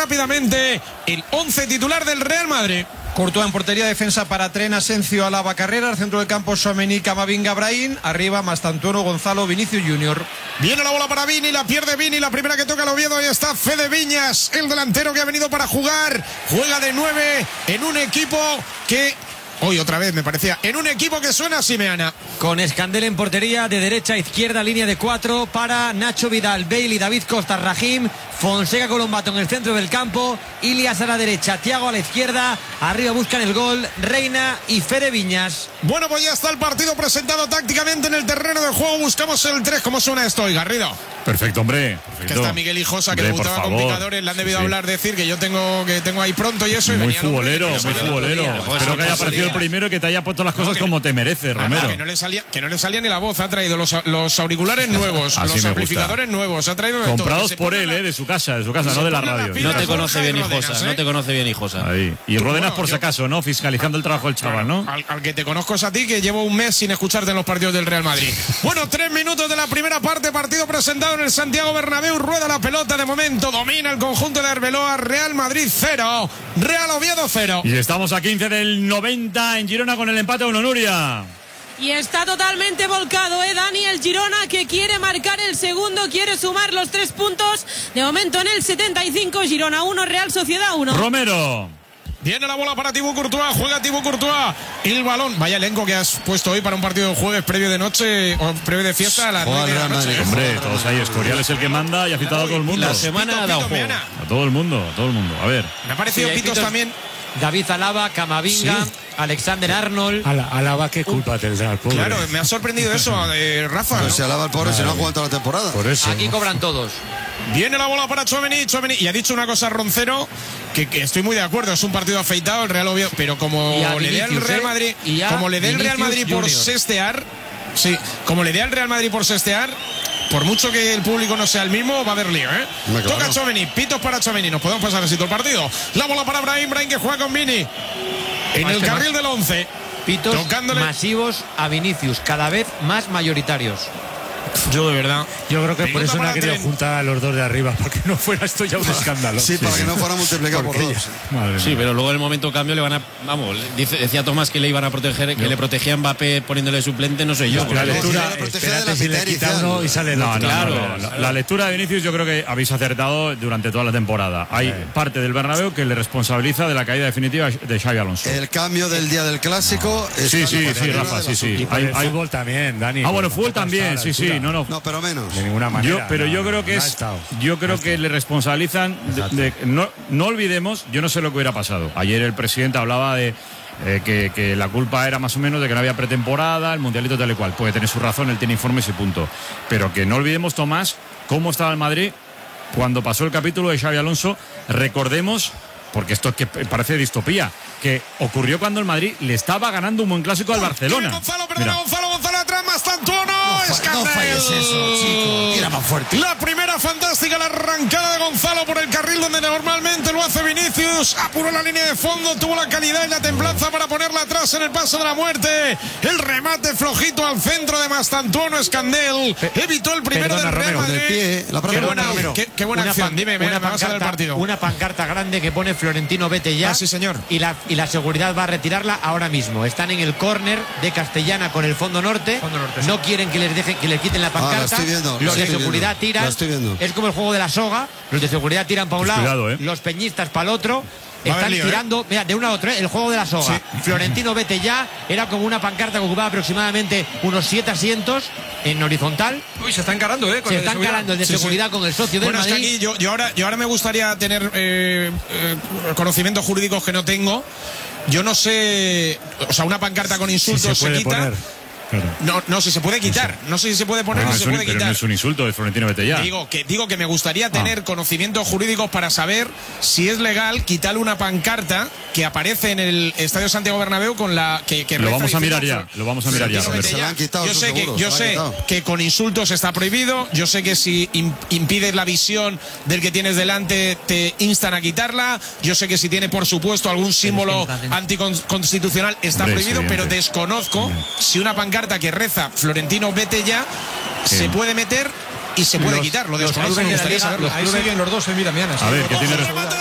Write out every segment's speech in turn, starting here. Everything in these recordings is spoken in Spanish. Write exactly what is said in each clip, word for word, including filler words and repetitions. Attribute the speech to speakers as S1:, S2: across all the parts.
S1: rápidamente el once titular del Real Madrid.
S2: Courtois en portería, defensa para Tren, Asencio, Alaba, Carrera, al centro del campo Tchouaméni, Camavinga, Brahim, arriba Mastantuono, Gonzalo, Vinicius Junior.
S1: Viene la bola para Vini, la pierde Vini, la primera que toca el Oviedo, ahí está Fede Viñas, el delantero que ha venido para jugar, juega de nueve en un equipo que... Hoy otra vez me parecía, en un equipo que suena a Simeana.
S3: Con Escandel en portería, de derecha a izquierda, línea de cuatro para Nacho Vidal, Bailey, David Costa, Rahim, Fonseca, Colombato en el centro del campo, Ilias a la derecha, Thiago a la izquierda, arriba buscan el gol, Reina y Fede Viñas.
S1: Bueno, pues ya está el partido presentado tácticamente en el terreno de juego, buscamos el tres. ¿Cómo suena esto hoy, Garrido?
S4: Perfecto, hombre. Perfecto.
S1: Que está Miguel Hijosa, que
S4: hombre,
S1: debutaba con picadores, le han debido sí, hablar, decir que yo tengo que tengo ahí pronto y eso.
S4: Muy
S1: y
S4: futbolero, muy futbolero. Espero que haya aparecido el primero y que te haya puesto las cosas no, como te merece, Romero.
S1: Que no, le salía, que no le salía ni la voz, ha traído los, los auriculares nuevos, los amplificadores nuevos, ha traído
S4: comprados por él, la, eh, de su casa, de su casa, no de la radio.
S5: No te conoce bien Hijosa, ¿eh? no te conoce bien Hijosa.
S4: Ahí. Y Ródenas bueno, por si acaso, ¿no? Fiscalizando el trabajo del chaval, ¿no?
S1: Al, al que te conozco es a ti, que llevo un mes sin escucharte en los partidos del Real Madrid. Bueno, tres minutos de la primera parte, partido presentado en el Santiago Bernabéu, rueda la pelota de momento, domina el conjunto de Arbeloa, Real Madrid cero, Real Oviedo cero.
S4: Y estamos a quince del noventa en Girona con el empate a uno, Nuria.
S6: Y está totalmente volcado, ¿eh, Dani? El Girona, que quiere marcar el segundo, quiere sumar los tres puntos. De momento en el setenta y cinco, Girona uno, Real Sociedad uno.
S4: Romero.
S1: Viene la bola para Thibaut Courtois, juega Thibaut Courtois, el balón, vaya elenco que has puesto hoy para un partido de jueves previo de noche o previo de fiesta a las nueve de la noche.
S4: Hombre, todos ahí, Escorial es el que manda y ha citado a todo el mundo.
S5: La semana ha dado juego.
S4: A todo el mundo, a todo el mundo. A ver.
S1: Me ha parecido sí, Pitos, Pitos también.
S3: David Alaba, Camavinga, sí. Alexander Arnold.
S7: Ala, Alaba, qué culpa tendrá el pobre.
S1: Claro, me ha sorprendido eso, eh, Rafa.
S8: Pues
S1: ¿no?
S8: Se Alaba el pobre, si no ha jugado toda la temporada.
S7: Por eso.
S3: Aquí cobran todos.
S1: Viene la bola para Tchouaméni, Tchouaméni, y ha dicho una cosa Roncero, que, que estoy muy de acuerdo, es un partido afeitado el Real Oviedo, pero como le dé al Real Madrid, ¿eh? como le dé el Real Madrid por Junior. sestear, sí, como le dé al Real Madrid por sestear, por mucho que el público no sea el mismo, va a haber lío, ¿eh? Claro. Toca Tchouaméni, pitos para Tchouaméni, nos podemos pasar así todo el partido. La bola para Brahim, Brahim que juega con Vini en el carril del once.
S3: Pitos tocándole masivos a Vinicius, cada vez más mayoritarios.
S1: Yo de verdad.
S7: Yo creo que por eso no ha querido juntar a los dos de arriba, para que no fuera esto ya un escándalo.
S8: Sí, para que no fuera multiplicado por dos.
S5: Sí, pero luego en el momento cambio le van a. Vamos, dice, decía Tomás que le iban a proteger, que no. le protegía a Mbappé poniéndole suplente, no sé yo.
S7: La, la lectura, espérate si le quita uno y sale
S4: no,
S7: no,
S4: claro. No, no, la, la lectura de Vinicius yo creo que habéis acertado durante toda la temporada. Hay sí. parte del Bernabéu que le responsabiliza de la caída definitiva de Xabi Alonso.
S8: El cambio del día del clásico.
S4: No. Sí, sí, sí, Rafa, sí, sí.
S7: Hay fútbol también, Dani.
S4: Ah, bueno, fútbol también, sí, sí, no, no.
S8: No, pero menos.
S7: De ninguna manera.
S4: Yo, pero
S7: no,
S4: yo creo que
S7: no
S4: es. Yo creo no que le responsabilizan. De, de, no, no olvidemos, yo no sé lo que hubiera pasado. Ayer el presidente hablaba de eh, que, que la culpa era más o menos de que no había pretemporada, el mundialito tal y cual. Puede tener su razón, él tiene informes y punto. Pero que no olvidemos, Tomás, cómo estaba el Madrid cuando pasó el capítulo de Xabi Alonso. Recordemos, porque esto es que parece distopía, que ocurrió cuando el Madrid le estaba ganando un buen clásico al Barcelona.
S1: Gonzalo, perdona, Gonzalo, Gonzalo atrás, Mastantuono.
S8: No, no falles eso, chico. Tira más fuerte.
S1: La primera fantástica, la arrancada de Gonzalo por el carril donde normalmente lo hace Vinicius. Apuró la línea de fondo, tuvo la calidad y la templanza para ponerla atrás en el paso de la muerte. El remate flojito al centro de Mastantuono, Escandel. Evitó el primero
S7: Perdona,
S1: del Real
S7: Romero,
S1: Madrid.
S8: De pie, la
S1: qué buena, qué, qué buena acción.
S3: Pan,
S1: Dime,
S3: una,
S1: me vas a ver el partido.
S3: Una pancarta grande que pone Florentino, vete ya.
S1: Ah, sí, señor.
S3: Y la, y la seguridad va a retirarla ahora mismo. Están en el córner de Castellana con el fondo norte. Fondo norte no sí. quieren que les dejen, que les quiten la pancarta.
S8: Ah, viendo,
S3: los de seguridad tiran. Es como el juego de la soga. Los de seguridad tiran para un lado, cuidado, eh. los peñistas para el otro. Están lío, tirando, eh. mira, de uno a otro, ¿eh? El juego de la soga. Sí. Florentino, vete ya. Era como una pancarta que ocupaba aproximadamente unos siete asientos en horizontal.
S2: Uy, se está encarando, ¿eh? Con
S3: se
S2: el
S3: está encarando el de sí, seguridad sí. con el socio del
S1: bueno,
S3: Madrid.
S1: Es que aquí yo, yo, ahora, yo ahora me gustaría tener eh, eh, conocimientos jurídicos que no tengo. Yo no sé, o sea, una pancarta con insultos
S7: sí se,
S1: se quita.
S7: Poner. Claro.
S1: No, no, si se puede quitar. No sé si se puede poner,
S4: no,
S1: no se puede
S4: pero
S1: quitar.
S4: No es un insulto de Florentino, vete ya.
S1: Digo que, digo que me gustaría tener
S4: ah.
S1: conocimientos jurídicos para saber si es legal quitarle una pancarta que aparece en el Estadio Santiago Bernabéu con la que, que
S4: lo vamos a mirar ya. Lo vamos a mirar ya.
S8: Se la han quitado,
S1: yo sé que,
S8: seguro,
S1: yo sé que con insultos está prohibido. Yo sé que si impides la visión del que tienes delante te instan a quitarla. Yo sé que si tiene, por supuesto, algún símbolo anticonstitucional está
S4: Hombre,
S1: prohibido, pero desconozco Hombre. si una pancarta que reza Florentino, vete ya, sí. se puede meter y se puede
S2: los,
S1: quitar. Lo
S2: desconozco, me gustaría saberlo. Ahí siguen los dos en Vidamianas.
S4: A ver, ¿qué tiene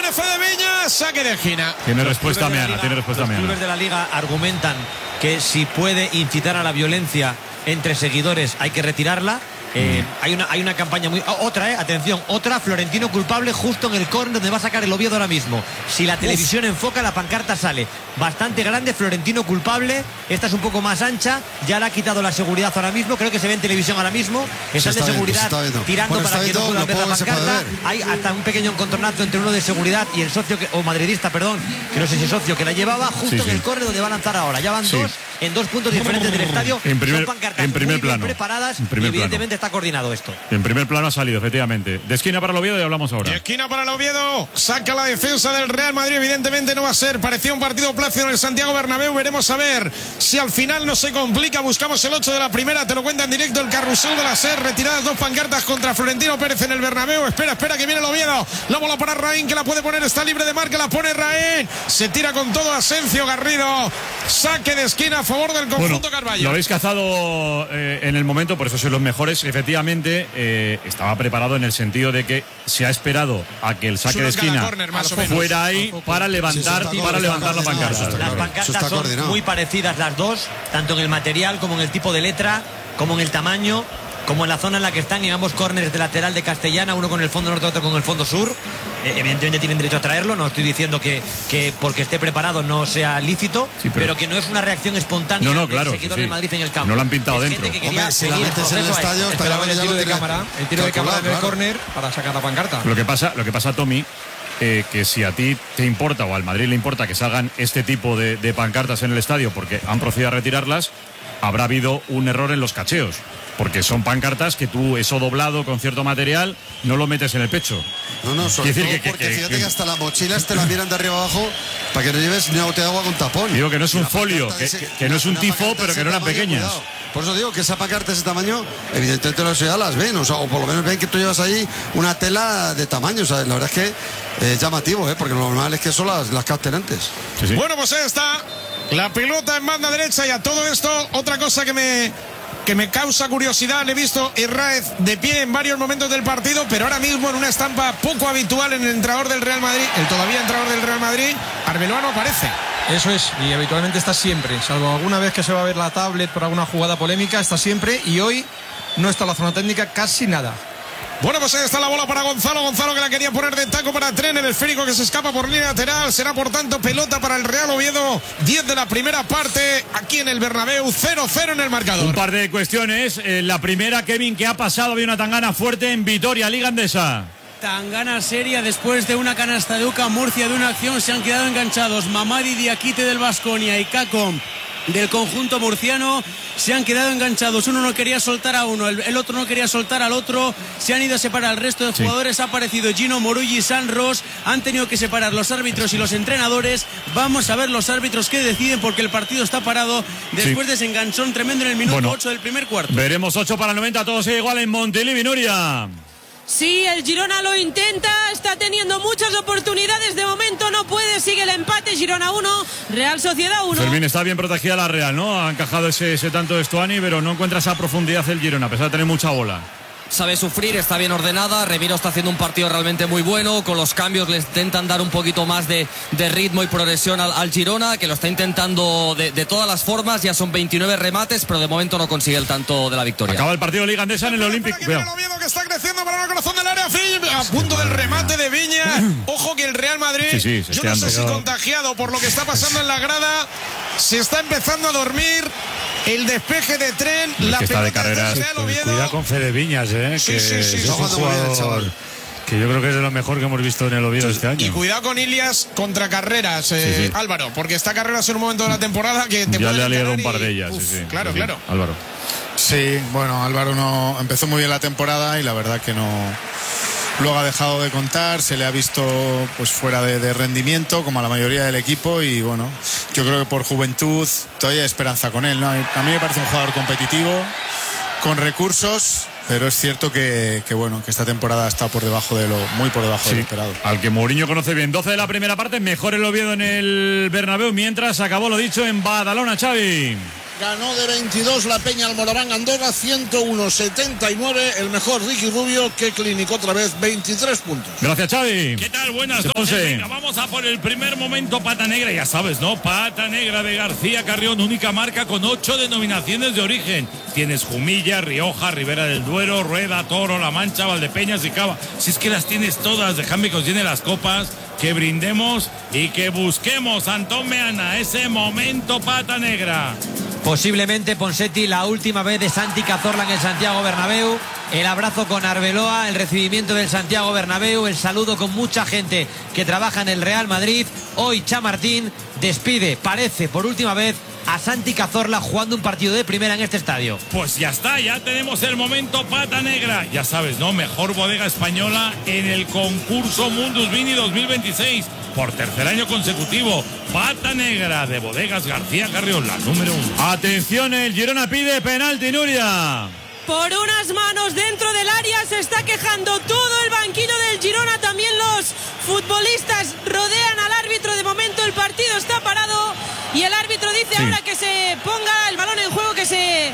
S1: viene Fede Viñas, saque de esquina.
S4: Tiene respuesta Meana, tiene respuesta Meana.
S3: Los clubes de la Liga argumentan que si puede incitar a la violencia entre seguidores hay que retirarla. Eh, mm. hay, una, hay una campaña muy... Oh, otra, eh, atención, otra, Florentino culpable justo en el córner donde va a sacar el Oviedo ahora mismo. Si la televisión Uf. enfoca, la pancarta sale bastante grande, Florentino culpable. Esta es un poco más ancha, ya le ha quitado la seguridad ahora mismo, creo que se ve en televisión ahora mismo. Están de seguridad bien, tirando bueno, para que no puedan ver la pancarta. Hay hasta un pequeño encontronazo entre uno de seguridad y el socio, que, o madridista, perdón, que no sé si socio, que la llevaba justo sí, en sí. el córner donde va a lanzar ahora. Ya van sí. dos en dos puntos diferentes del estadio.
S4: En primer,
S3: Son pancartas
S4: en primer
S3: muy
S4: plano.
S3: bien preparadas
S4: en primer
S3: y evidentemente
S4: plano.
S3: está coordinado esto.
S4: En primer plano ha salido, efectivamente. De esquina para el Oviedo y hablamos ahora.
S1: De esquina para el Oviedo. Saca la defensa del Real Madrid. Evidentemente no va a ser. Parecía un partido plácido en el Santiago Bernabéu. Veremos a ver si al final no se complica. Buscamos el ocho de la primera. Te lo cuenta en directo el carrusel de la S E R. Retiradas dos pancartas contra Florentino Pérez en el Bernabéu. Espera, espera que viene el Oviedo. La bola para Raín, que la puede poner. Está libre de marca. La pone Raín. Se tira con todo Asencio Garrido. Saque de esquina a favor del conjunto
S4: bueno,
S1: Carballo.
S4: Lo habéis cazado eh, en el momento, por eso sois los mejores. Efectivamente, eh, estaba preparado en el sentido de que se ha esperado a que el saque de esquina corner, fuera ahí para levantar, sí, para levantar la pancarta.
S3: Las pancartas son muy parecidas las dos, tanto en el material como en el tipo de letra, como en el tamaño, como en la zona en la que están, en ambos córneres de lateral de Castellana, uno con el fondo norte, otro con el fondo sur. Eh, evidentemente tienen derecho a traerlo, no estoy diciendo que, que porque esté preparado no sea lícito, sí, pero, pero que no es una reacción espontánea
S4: no, no, claro,
S3: del seguidor
S4: sí,
S3: de Madrid en el campo.
S4: No lo han pintado
S3: es
S4: dentro.
S3: Que Hombre,
S8: si la metes en el estadio,
S2: esperaban el tiro de cámara, el tiro de cámara en el córner para sacar la pancarta.
S4: Lo que pasa, lo que pasa, Tommy, eh, que si a ti te importa o al Madrid le importa que salgan este tipo de, de pancartas en el estadio porque han procedido a retirarlas, habrá habido un error en los cacheos. Porque son pancartas que tú, eso doblado con cierto material, no lo metes en el pecho.
S8: No, no, sobre
S4: decir
S8: todo
S4: que,
S8: porque
S4: que,
S8: fíjate
S4: que,
S8: que hasta las mochilas te las miran de arriba abajo para que no lleves ni una botella de agua con tapón.
S4: Digo que no es un folio, que, ese, que no es un tifo, pero que no eran pequeñas.
S8: Cuidado. Por eso digo que esa pancarta de ese tamaño, evidentemente las ciudades las ven, o sea, o por lo menos ven que tú llevas ahí una tela de tamaño. O sea, la verdad es que es llamativo, ¿eh? Porque lo normal es que son las, las capten antes.
S1: Sí, sí. Bueno, pues ahí está la pelota en banda derecha y a todo esto, otra cosa que me... que me causa curiosidad, le he visto Herráez de pie en varios momentos del partido, pero ahora mismo en una estampa poco habitual en el entrenador del Real Madrid, el todavía entrenador del Real Madrid, Arbeloa no aparece.
S2: Eso es, y habitualmente está siempre, salvo alguna vez que se va a ver la tablet por alguna jugada polémica, está siempre, y hoy no está en la zona técnica casi nada.
S1: Bueno, pues ahí está la bola para Gonzalo. Gonzalo que la quería poner de taco para Tren. El esférico que se escapa por línea lateral. Será por tanto pelota para el Real Oviedo. diez de la primera parte aquí en el Bernabéu. cero cero en el marcador.
S4: Un par de cuestiones. Eh, la primera, Kevin, que ha pasado. Había una tangana fuerte en Vitoria, Liga Endesa.
S9: Tangana seria después de una canasta de Uca Murcia de una acción. Se han quedado enganchados Mamadi Diakite del Baskonia y Cacom del conjunto murciano. Se han quedado enganchados, uno no quería soltar a uno, el, el otro no quería soltar al otro, se han ido a separar al resto de jugadores, sí. Ha aparecido Gino Morulli y San Ros, han tenido que separar los árbitros y los entrenadores. Vamos a ver los árbitros que deciden porque el partido está parado después sí. de ese enganchón tremendo en el minuto bueno, ocho del primer cuarto.
S4: Veremos ocho para el noventa, todo sigue igual en Montilivi, Nuria.
S6: Sí, el Girona lo intenta, está teniendo muchas oportunidades, de momento no puede, sigue el empate, Girona uno, Real Sociedad uno.
S4: Fermín, está bien protegida la Real, ¿no? Ha encajado ese, ese tanto de Stuani, pero no encuentra esa profundidad el Girona, a pesar de tener mucha bola.
S10: Sabe sufrir, está bien ordenada. Remiro está haciendo un partido realmente muy bueno. Con los cambios le intentan dar un poquito más de, de ritmo y progresión al, al Girona, que lo está intentando de, de todas las formas. Ya son veintinueve remates, pero de momento no consigue el tanto de la victoria.
S4: Acaba el partido Liga Endesa en el Olímpico.
S1: El Oviedo que está creciendo para el corazón del área. A punto del remate de Viña. Ojo que el Real Madrid,
S4: sí, sí,
S1: yo no sé si contagiado por lo que está pasando en la grada, se está empezando a dormir. El despeje de Tren,
S4: el
S1: la
S4: que está de carreras.
S7: Sí, cuidado con Fede Viñas, ¿eh?
S1: Sí,
S7: que
S1: sí, sí,
S7: es un jugador que yo creo que es de lo mejor que hemos visto en el Oviedo sí, este año.
S1: Y cuidado con Ilias contra Carreras, eh, sí, sí. Álvaro, porque está Carreras en un momento de la temporada que te
S4: ya le ha liado un
S1: y...
S4: par de ellas. Uf, sí, sí.
S1: Claro,
S4: sí,
S1: claro.
S4: Álvaro.
S11: Sí, bueno, Álvaro no empezó muy bien la temporada y la verdad que no. Luego ha dejado de contar, se le ha visto pues fuera de, de rendimiento, como a la mayoría del equipo, y bueno, yo creo que por juventud todavía hay esperanza con él, ¿no? A mí me parece un jugador competitivo, con recursos, pero es cierto que, que bueno, que esta temporada está por debajo de lo, muy por debajo sí, de lo esperado.
S4: Al que Mourinho conoce bien. doce de la primera parte, mejor el Oviedo en el Bernabéu, mientras acabó lo dicho en Badalona, Xavi.
S12: ganó de veintidós la Peña Almoraván Andorra, ciento uno setenta y nueve. El mejor Ricky Rubio, que clinicó otra vez veintitrés puntos.
S4: Gracias, Xavi.
S13: ¿Qué tal? Buenas noches. Venga, vamos a por el primer momento pata negra, ya sabes, ¿no? Pata negra de García Carrión, única marca con ocho denominaciones de origen. Tienes Jumilla, Rioja, Ribera del Duero, Rueda, Toro, La Mancha, Valdepeñas y Cava. Si es que las tienes todas, déjame que os llene las copas, que brindemos y que busquemos, Antón Meana, ese momento pata negra.
S3: Posiblemente, Ponseti, la última vez de Santi Cazorla en el Santiago Bernabéu. El abrazo con Arbeloa, el recibimiento del Santiago Bernabéu, el saludo con mucha gente que trabaja en el Real Madrid. Hoy Chamartín despide, parece por última vez, a Santi Cazorla jugando un partido de primera en este estadio.
S13: Pues ya está, ya tenemos el momento pata negra. Ya sabes, ¿no? Mejor bodega española en el concurso Mundus Vini dos mil veintiséis. Por tercer año consecutivo, pata negra de Bodegas García Carrión, la número uno.
S4: Atención, el Girona pide penalti, Nuria.
S6: Por unas manos dentro del área se está quejando todo el banquillo del Girona. También los futbolistas rodean al árbitro. De momento el partido está parado y el árbitro dice sí. ahora que se ponga el balón en juego, que se...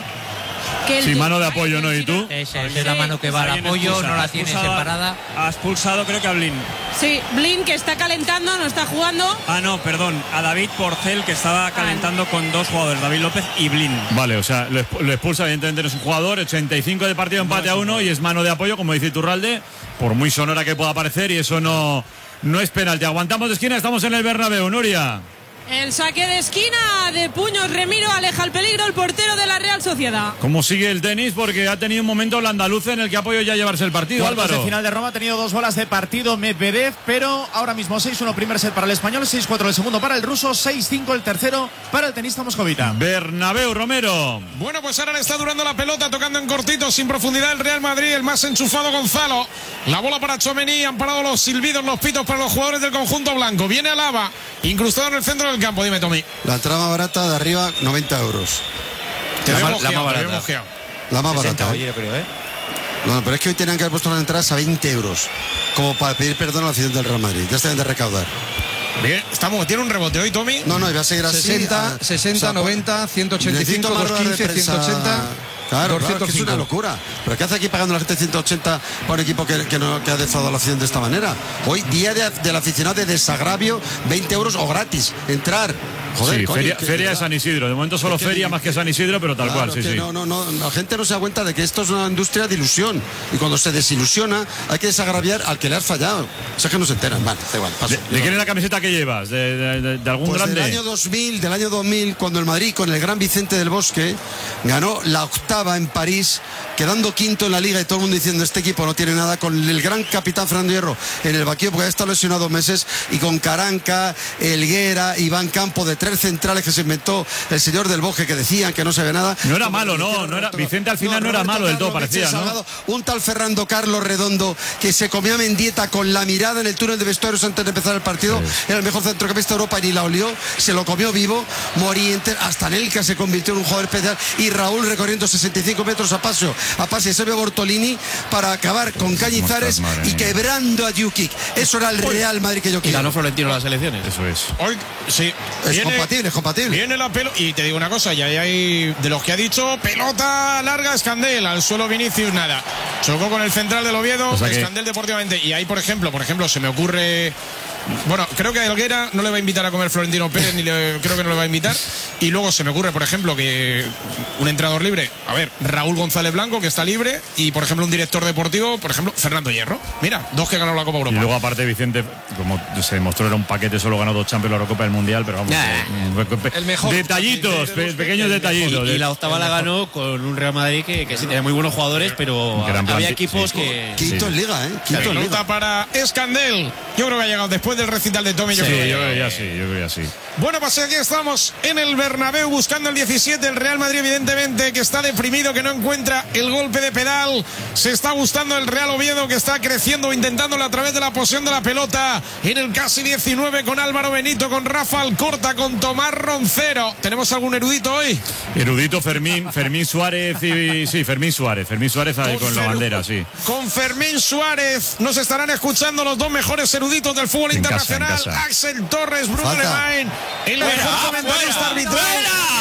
S4: Que sí, mano de apoyo, ¿no? ¿Y tú?
S3: Esa es la mano que va al apoyo, no la tiene separada.
S14: Ha expulsado, creo que a Blin.
S6: Sí, Blin, que está calentando, no está jugando.
S14: Ah, no, perdón, a David Porcel, que estaba calentando ah. con dos jugadores, David López y Blin.
S4: Vale, o sea, lo expulsa, evidentemente no es un jugador, ochenta y cinco de partido, empate no a uno, y es mano de apoyo, como dice Iturralde, por muy sonora que pueda parecer, y eso no, no es penalti. Aguantamos de esquina, estamos en el Bernabéu, Nuria.
S6: El saque de esquina de puños, Remiro aleja el peligro, el portero de la Real Sociedad.
S4: ¿Cómo sigue el tenis? Porque ha tenido un momento el andaluz en el que ha podido ya llevarse el partido,
S15: Cuartos
S4: Álvaro.
S15: de final de Roma ha tenido dos bolas de partido Medvedev, pero ahora mismo seis uno primer set para el español, seis cuatro el segundo para el ruso, seis cinco el tercero para el tenista moscovita.
S4: Bernabéu, Romero.
S1: Bueno, pues ahora le está durando la pelota, tocando en cortito, sin profundidad el Real Madrid, el más enchufado Gonzalo. La bola para Tchouaméni, han parado los silbidos, los pitos para los jugadores del conjunto blanco. Viene Alaba, incrustado en el centro del campo, dime, Tommy.
S8: La entrada más barata de arriba, noventa euros.
S1: Te
S8: la,
S1: la,
S8: más,
S1: la más barata.
S8: La más
S3: sesenta,
S8: barata.
S3: Oye, yo creo, ¿eh?
S8: No, pero es que hoy tenían que haber puesto las entradas a veinte euros. Como para pedir perdón a la afición del Real Madrid. Ya se deben de recaudar.
S1: Bien, estamos, tiene un rebote hoy, Tommy.
S8: No, no, iba a seguir así.
S2: sesenta,
S8: a,
S2: sesenta, o sea, noventa, ciento ochenta y cinco, doscientos quince, ciento ochenta.
S8: Claro, claro, es, que es una locura. ¿Pero qué hace aquí pagando la gente ciento ochenta para un equipo que, que, no, que ha defraudado a la afición de esta manera? Hoy, día de, del aficionado de desagravio, veinte euros o gratis. Entrar. Joder,
S4: sí,
S8: coño,
S4: feria,
S8: que,
S4: feria de San Isidro. De momento solo feria
S8: que,
S4: más que San Isidro, pero tal
S8: claro,
S4: cual, sí, sí.
S8: No, no, no, la gente no se da cuenta de que esto es una industria de ilusión. Y cuando se desilusiona, hay que desagraviar al que le has fallado. O sea que no se enteran. Vale, da igual, paso.
S4: ¿De, ¿de quién es la camiseta que llevas? ¿De, de, de, de algún
S8: pues
S4: grande?
S8: Del año dos mil, del año dos mil, cuando el Madrid, con el gran Vicente del Bosque, ganó la octava en París, quedando quinto en la liga y todo el mundo diciendo este equipo no tiene nada, con el gran capitán Fernando Hierro en el banquillo porque ha estado lesionado dos meses, y con Caranca, Helguera, Iván Campo, de tres centrales que se inventó el señor del Bosque, que decían que no se ve nada.
S4: No era malo, no, no era, Vicente al final no, no era malo del todo, parecía, ¿no?
S8: Un tal Fernando Carlos Redondo que se comía Mendieta con la mirada en el túnel de vestuarios antes de empezar el partido, sí. Era el mejor centrocampista de Europa y ni la olió, se lo comió vivo. Moriente, hasta Nelka se convirtió en un jugador especial, y Raúl recorriendo sesenta y cinco metros a paso a pase Sergio Bortolini para acabar con Cañizares y quebrando a Jukic. Eso era el Real Madrid que yo quiero.
S5: Y ganó Florentino las elecciones.
S4: Eso es.
S1: Hoy, sí.
S8: Es
S1: viene,
S8: compatible, es compatible.
S1: Viene la pelota. Y te digo una cosa, ya hay de los que ha dicho, pelota larga, Escandel, al suelo Vinicius, nada. Chocó con el central del Oviedo, o sea Escandel que... deportivamente. Y ahí, por ejemplo, por ejemplo, se me ocurre. Bueno, creo que a Helguera no le va a invitar a comer Florentino Pérez, ni le, creo que no le va a invitar. Y luego se me ocurre, por ejemplo, que un entrenador libre, a ver, Raúl González Blanco, que está libre, y por ejemplo un director deportivo, por ejemplo, Fernando Hierro. Mira, dos que ganó la Copa Europa.
S4: Y luego aparte Vicente, como se demostró, era un paquete, solo ganó dos Champions, la Eurocopa del Mundial, pero vamos,
S1: nah, el mejor.
S4: Detallitos, pe pequeños detallitos.
S5: Y, y la octava la ganó con un Real Madrid que, que sí tenía muy buenos jugadores, pero había equipos sí. que...
S8: Quinto en Liga, ¿eh? Quinto
S1: en Liga. Para Escandel. Yo creo que ha llegado después del recital de Tommy.
S4: Sí, yo creo que yo creo ya sí, yo creo ya sí.
S1: Bueno, pues aquí estamos en el Bernabéu buscando el diecisiete, el Real Madrid evidentemente que está deprimido, que no encuentra el golpe de pedal. Se está gustando el Real Oviedo, que está creciendo, intentándolo a través de la posesión de la pelota en el casi diecinueve, con Álvaro Benito, con Rafa Alcorta, con Tomás Roncero. ¿Tenemos algún erudito hoy?
S4: Erudito Fermín, Fermín Suárez y sí, Fermín Suárez, Fermín Suárez con, con la bandera, sí.
S1: Con Fermín Suárez nos estarán escuchando los dos mejores eruditos del fútbol en internacional. Casa, Axel Torres, Bruno Lemain, el mejor comentarista arbitral.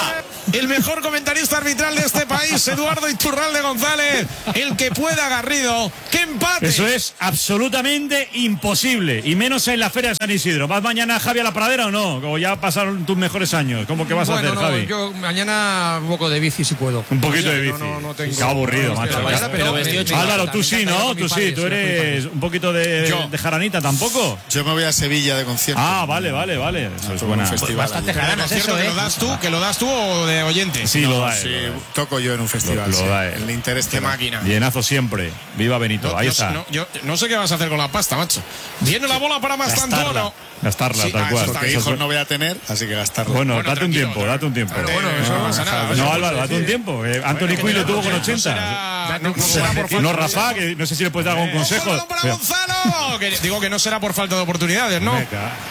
S1: el mejor comentarista arbitral de este país, Eduardo Iturralde González, el que pueda Garrido, que empate.
S4: Eso es absolutamente imposible, y menos en la Feria de San Isidro. ¿Vas mañana, Javi, a la pradera o no? O ya pasaron tus mejores años. ¿Cómo que vas
S2: bueno,
S4: a hacer,
S2: no,
S4: Javi?
S2: Yo mañana un poco de bici si puedo.
S4: Un poquito de bici.
S2: No, no, no tengo,
S4: Qué aburrido,
S2: no,
S4: macho.
S2: Mañana, pero,
S4: pero Álvaro, tú sí, ¿no? Tú sí, tú eres un poquito de, de jaranita, ¿tampoco?
S11: Yo me voy a Sevilla de concierto.
S4: Ah, vale, vale, vale. Eso es buena.
S11: Festival.
S1: Bastante jaranas eso, ¿eh? ¿Que lo das tú? ¿Que lo das tú o de oyente?
S4: Sí,
S11: no,
S4: lo da.
S11: Sí,
S4: él,
S11: toco yo en un festival.
S4: Lo, lo da él.
S11: El interés.
S1: Qué máquina.
S4: Llenazo siempre. Viva Benito.
S1: No,
S4: ahí
S1: yo,
S4: está.
S1: No, yo no sé qué vas a hacer con la pasta, macho. Viene la bola para Mastantuono.
S4: Gastarla,
S1: Sí,
S4: tal
S1: ah,
S4: cual.
S1: eso
S11: Porque hijos no voy a tener, así que gastarla.
S4: Bueno,
S1: Bueno,
S4: date un
S1: tranquilo,
S4: tiempo, date un tiempo.
S1: Pero bueno, eso no pasa nada.
S4: No, Álvaro, date un tiempo. Eh, Anthony Quinn lo tuvo con ochenta.
S1: será- no- no será por falta
S4: No,
S1: de-
S4: Rafa, que no sé si le puedes dar algún consejo.
S1: ¡Ojo, balón para Gonzalo! Que digo que no será por falta de oportunidades, ¿no?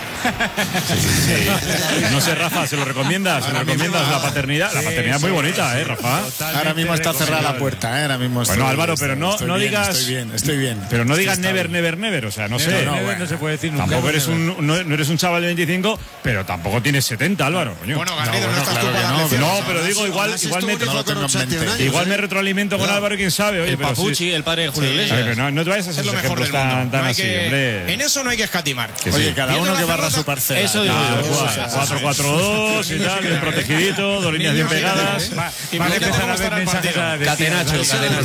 S4: No sé, Rafa, ¿se lo recomiendas? ¿Se lo recomiendas la paternidad? La paternidad es muy bonita, ¿eh, Rafa?
S11: Ahora mismo está cerrada la puerta, ¿eh? Ahora mismo estoy,
S4: Bueno, Álvaro, pero no,
S11: estoy
S4: no
S11: bien,
S4: digas.
S11: Estoy bien, estoy bien.
S4: Pero no
S11: Sí,
S4: digas
S11: está
S4: never,
S11: bien.
S4: never, never. O sea, no
S7: Never,
S4: sé.
S7: never,
S4: bueno.
S7: no se puede decir nunca.
S4: Tampoco eres
S7: Never.
S4: un, no, no eres un chaval de veinticinco, pero tampoco tienes setenta, Álvaro. Coño.
S1: Bueno, Garrido, no,
S11: bueno,
S1: estás
S11: claro
S1: tú
S11: que
S1: para
S11: no,
S1: darle
S11: que
S4: No,
S1: cielos.
S4: pero digo, igual,
S8: Además,
S4: igual
S8: esto
S4: me,
S8: único
S11: no lo tengo
S8: con
S11: en mente.
S8: ochenta y un años,
S4: igual
S8: ¿eh?
S4: me retroalimento con
S8: Claro.
S4: Álvaro, quién sabe. Oye,
S5: El
S4: pero sí-
S5: Papuchi, el padre de Julio
S4: Ay,
S5: Iglesias.
S4: pero no, no te vayas a
S1: Es
S4: esos
S1: lo mejor
S4: ejemplos
S1: del mundo.
S4: tan, tan
S1: No hay
S4: así,
S1: que-
S4: hombre.
S1: en eso no hay que escatimar.
S4: Que
S11: Oye,
S4: sí.
S11: cada
S1: Viene
S11: uno
S1: la
S11: que barra
S1: pelota.
S11: su parcela.
S5: Eso digo
S4: Ah,
S5: yo.
S4: igual, cuatro cuatro dos y tal, bien protegidito, dos líneas bien pegadas.
S7: Va,
S1: Y
S7: van a
S1: mañana
S7: empezar
S1: cómo
S7: a
S1: estará
S7: ver
S1: el
S7: mensajes
S1: partido.
S7: a la
S5: Catenacho,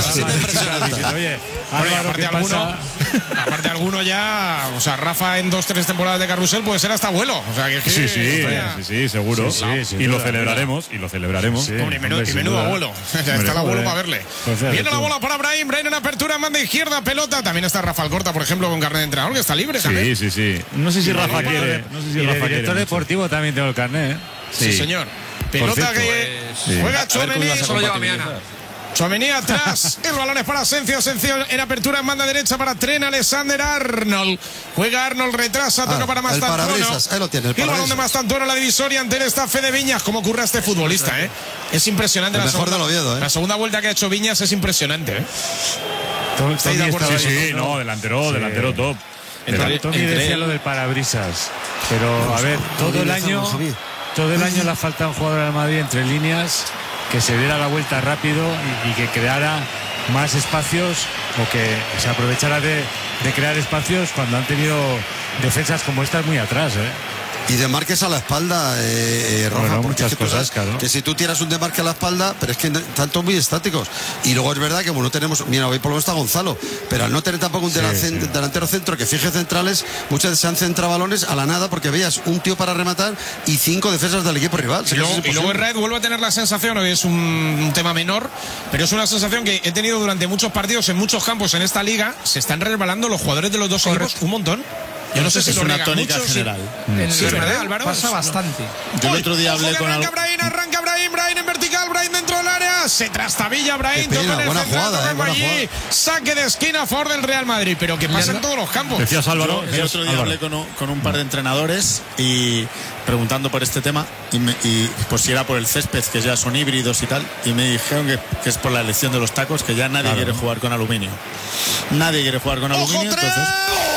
S5: catenacho.
S7: Oye,
S1: Bueno, y
S7: Álvaro,
S1: aparte
S7: ¿qué
S1: alguno,
S7: pasa?
S1: aparte alguno ya, o sea, Rafa en dos, tres temporadas de Carrusel puede ser hasta abuelo. O sea, que es que-
S4: Sí, sí,
S1: hostia.
S4: sí, sí, seguro.
S7: Sí, sí, sin
S4: y lo
S7: duda,
S4: celebraremos, y lo celebraremos.
S7: Sí,
S1: Hombre, y menudo,
S7: hombre,
S1: y
S7: sin
S1: menudo
S7: duda.
S1: abuelo. Está el abuelo
S7: joder.
S1: para verle.
S7: Pues fíjate
S1: Viene la
S7: tú.
S1: bola para Brahim. Brahim en apertura, manda izquierda, pelota. También está Rafael Corta, por ejemplo, con carnet de entrenador, que está libre también.
S4: Sí, sí, sí. No sé si Rafa quiere. No sé si
S7: Y de
S4: Rafa quiere.
S7: director
S4: mucho.
S7: deportivo también tengo el carnet, ¿eh?
S1: Sí, señor. Pelota
S7: cierto,
S1: que
S4: sí.
S1: juega
S5: A ver cómo
S1: Tchouaméni.
S5: ibas a
S2: Solo lleva
S5: compatibilizar.
S2: mañana.
S1: Tchouaméni atrás. El balón es para Asensio. Asensio en apertura en banda derecha para Trent Alexander Arnold. Juega Arnold, retrasa, toca
S8: Ah,
S1: para
S8: el
S1: Mastantuono.
S8: parabrisas, ahí lo tiene, el
S1: Y el balón de
S8: parabrisas.
S1: Mastantuono, la divisoria ante el staff de Viñas. Cómo ocurre a este futbolista, ¿eh? Es impresionante.
S8: El
S1: la
S8: mejor
S1: segunda,
S8: del Oviedo, ¿eh?
S1: La segunda vuelta que ha hecho Viñas es impresionante, ¿eh?
S7: Tom-
S1: ¿Estáis de
S7: Tommy
S1: acuerdo?
S7: estaba-
S4: Sí, sí, no, delantero,
S7: Sí.
S4: delantero top.
S5: Entre-
S7: Tommy
S5: entre
S7: decía
S5: él-
S7: lo del parabrisas, pero a ver, todo el año, todo el año le ha faltado un jugador al Madrid entre líneas que se diera la vuelta rápido y, y que creara más espacios o que se aprovechara de, de crear espacios cuando han tenido defensas como estas muy atrás, ¿eh?
S8: Y de marques a la espalda, eh, eh, Rafa,
S7: Bueno,
S8: porque
S7: muchas
S8: es que tú
S7: cosas,
S8: sabes
S7: claro.
S8: que si tú tiras un demarque a la espalda, pero es que están todos muy estáticos. Y luego es verdad que como no tenemos, mira, hoy por lo menos está Gonzalo, pero al no tener tampoco un
S7: Sí,
S8: delan-
S7: sí.
S8: delantero centro que fije centrales, muchas veces se han centrado balones a la nada porque veías un tío para rematar y cinco defensas del equipo rival.
S1: Y
S8: Sí,
S1: luego,
S8: eso es
S1: y luego en
S8: imposible.
S1: Red vuelvo a tener la sensación, hoy es un, un tema menor, pero es una sensación que he tenido durante muchos partidos en muchos campos en esta liga. Se están resbalando los jugadores de los dos equipos un montón. Yo no sé si
S11: es
S1: lo
S11: una
S1: niegan
S11: tónica
S1: mucho, si-
S11: general.
S2: En el
S1: Sí, es
S2: Real
S1: verdad, Álvaro.
S2: pasa
S1: No.
S2: bastante.
S11: Yo el
S1: Uy,
S11: otro día
S1: ojo
S11: hablé
S1: que
S11: con
S1: arranca
S11: algo.
S1: Brahim, arranca Brahim, Brahim en vertical, Brahim dentro del área, se trastabilla Brahim,
S8: Qué pena,
S1: toca en el
S8: buena
S1: central,
S8: jugada,
S1: toca
S8: eh, buena
S1: allí, saque de esquina a favor del Real Madrid, pero que pasa en todos los campos.
S4: Decías, Álvaro.
S11: Yo el
S4: decías,
S11: otro día
S4: Álvaro.
S11: hablé con un, con un par de entrenadores y preguntando por este tema y, me- y pues si era por el césped, que ya son híbridos y tal, y me dijeron que, que es por la elección de los tacos, que ya nadie
S4: Claro.
S11: quiere jugar con aluminio. Nadie quiere jugar con
S1: ¡Ojo,
S11: aluminio,
S1: Tren!
S11: entonces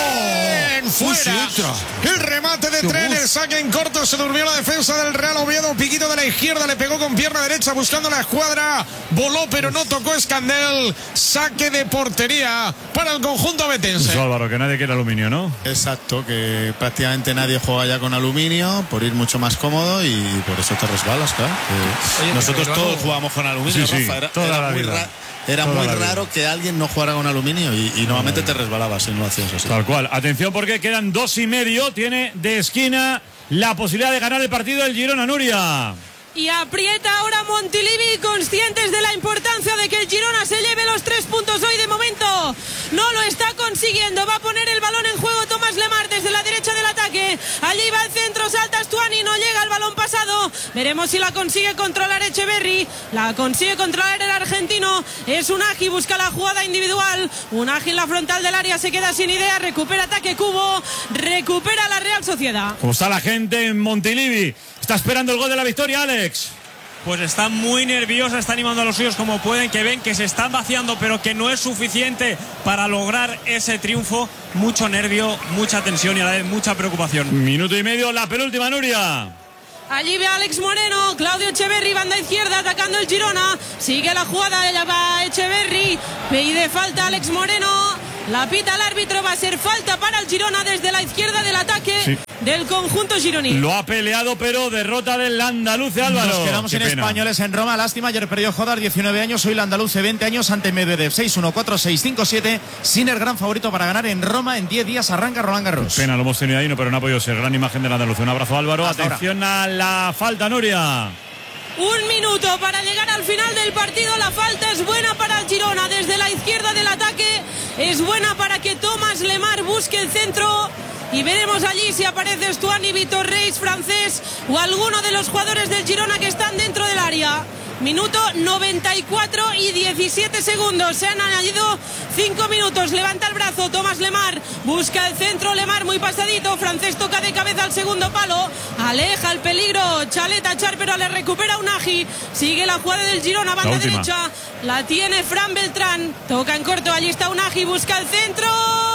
S1: Fuera.
S8: sí, entra.
S1: El remate de Tren, el saque en corto, se durmió la defensa del Real Oviedo, piquito de la izquierda, le pegó con pierna derecha buscando la escuadra, voló pero no tocó Escandel, saque de portería para el conjunto betense.
S4: Eso, Álvaro, que nadie quiere aluminio, ¿no?
S11: exacto, que prácticamente nadie juega ya con aluminio por ir mucho más cómodo y por eso te resbalas, claro. Que
S2: Oye,
S11: nosotros
S2: pero
S11: todos
S2: luego-
S11: jugamos con aluminio,
S4: Sí, sí,
S11: Rafa, era,
S4: toda
S11: era
S4: la
S11: muy,
S4: vida.
S11: ra- era
S4: Toda
S11: muy
S4: la vida.
S11: raro que alguien no jugara con aluminio y, y normalmente te resbalabas si no lo hacías así.
S4: Tal cual. Atención porque quedan dos y medio. Tiene de esquina la posibilidad de ganar el partido el Girona, Nuria.
S6: Y aprieta ahora Montilivi, conscientes de la importancia de que el Girona se lleve los tres puntos hoy. De momento no lo está consiguiendo. Va a poner el balón en juego Tomás Lemar desde la derecha del ataque. Allí va el centro, salta Stuani, no llega el balón pasado. Veremos si la consigue controlar Echeverry. La consigue controlar el argentino. Es Unagi, busca la jugada individual. Unagi en la frontal del área, se queda sin idea. Recupera ataque Cubo, recupera la Real Sociedad.
S4: ¿Cómo está la gente en Montilivi? Está esperando el gol de la victoria, Alex.
S14: Pues está muy nerviosa, está animando a los suyos como pueden, que ven que se están vaciando, pero que no es suficiente para lograr ese triunfo. Mucho nervio, mucha tensión y a la vez mucha preocupación.
S4: Minuto y medio, la penúltima, Nuria.
S6: Allí ve a Alex Moreno, Claudio Echeverri, banda izquierda, atacando el Girona. Sigue la jugada, ella va Echeverri, pide falta Alex Moreno. La pita el árbitro, va a ser falta para el Girona desde la izquierda del ataque sí. del conjunto gironí.
S4: Lo ha peleado, pero derrota del andaluz, Álvaro.
S15: Nos quedamos sin españoles en Roma, lástima. Ayer perdió Jodar, diecinueve años, hoy el andaluz veinte años ante Medvedev. seis uno, cuatro seis, cinco siete. Sin el gran favorito para ganar en Roma. En diez días arranca Roland Garros.
S4: Pena, lo hemos tenido ahí, no, pero no ha podido ser. Gran imagen del andaluz. Un abrazo, Álvaro. Hasta Atención ahora. A la falta, Nuria.
S6: Un minuto para llegar al final del partido. La falta es buena para el Girona desde la izquierda del ataque. Es buena para que Thomas Lemar busque el centro. Y veremos allí si aparece Stuani, Vitor Reis, francés o alguno de los jugadores del Girona que están dentro del área. Minuto noventa y cuatro y diecisiete segundos. Se han añadido cinco minutos. Levanta el brazo Thomas Lemar. Busca el centro. Lemar muy pasadito. Francés toca de cabeza al segundo palo. Aleja el peligro. Chaleta Char, pero le recupera Unagi. Sigue la jugada del Girona. Banda derecha. La tiene Fran Beltrán. Toca en corto. Allí está Unagi. Busca el centro.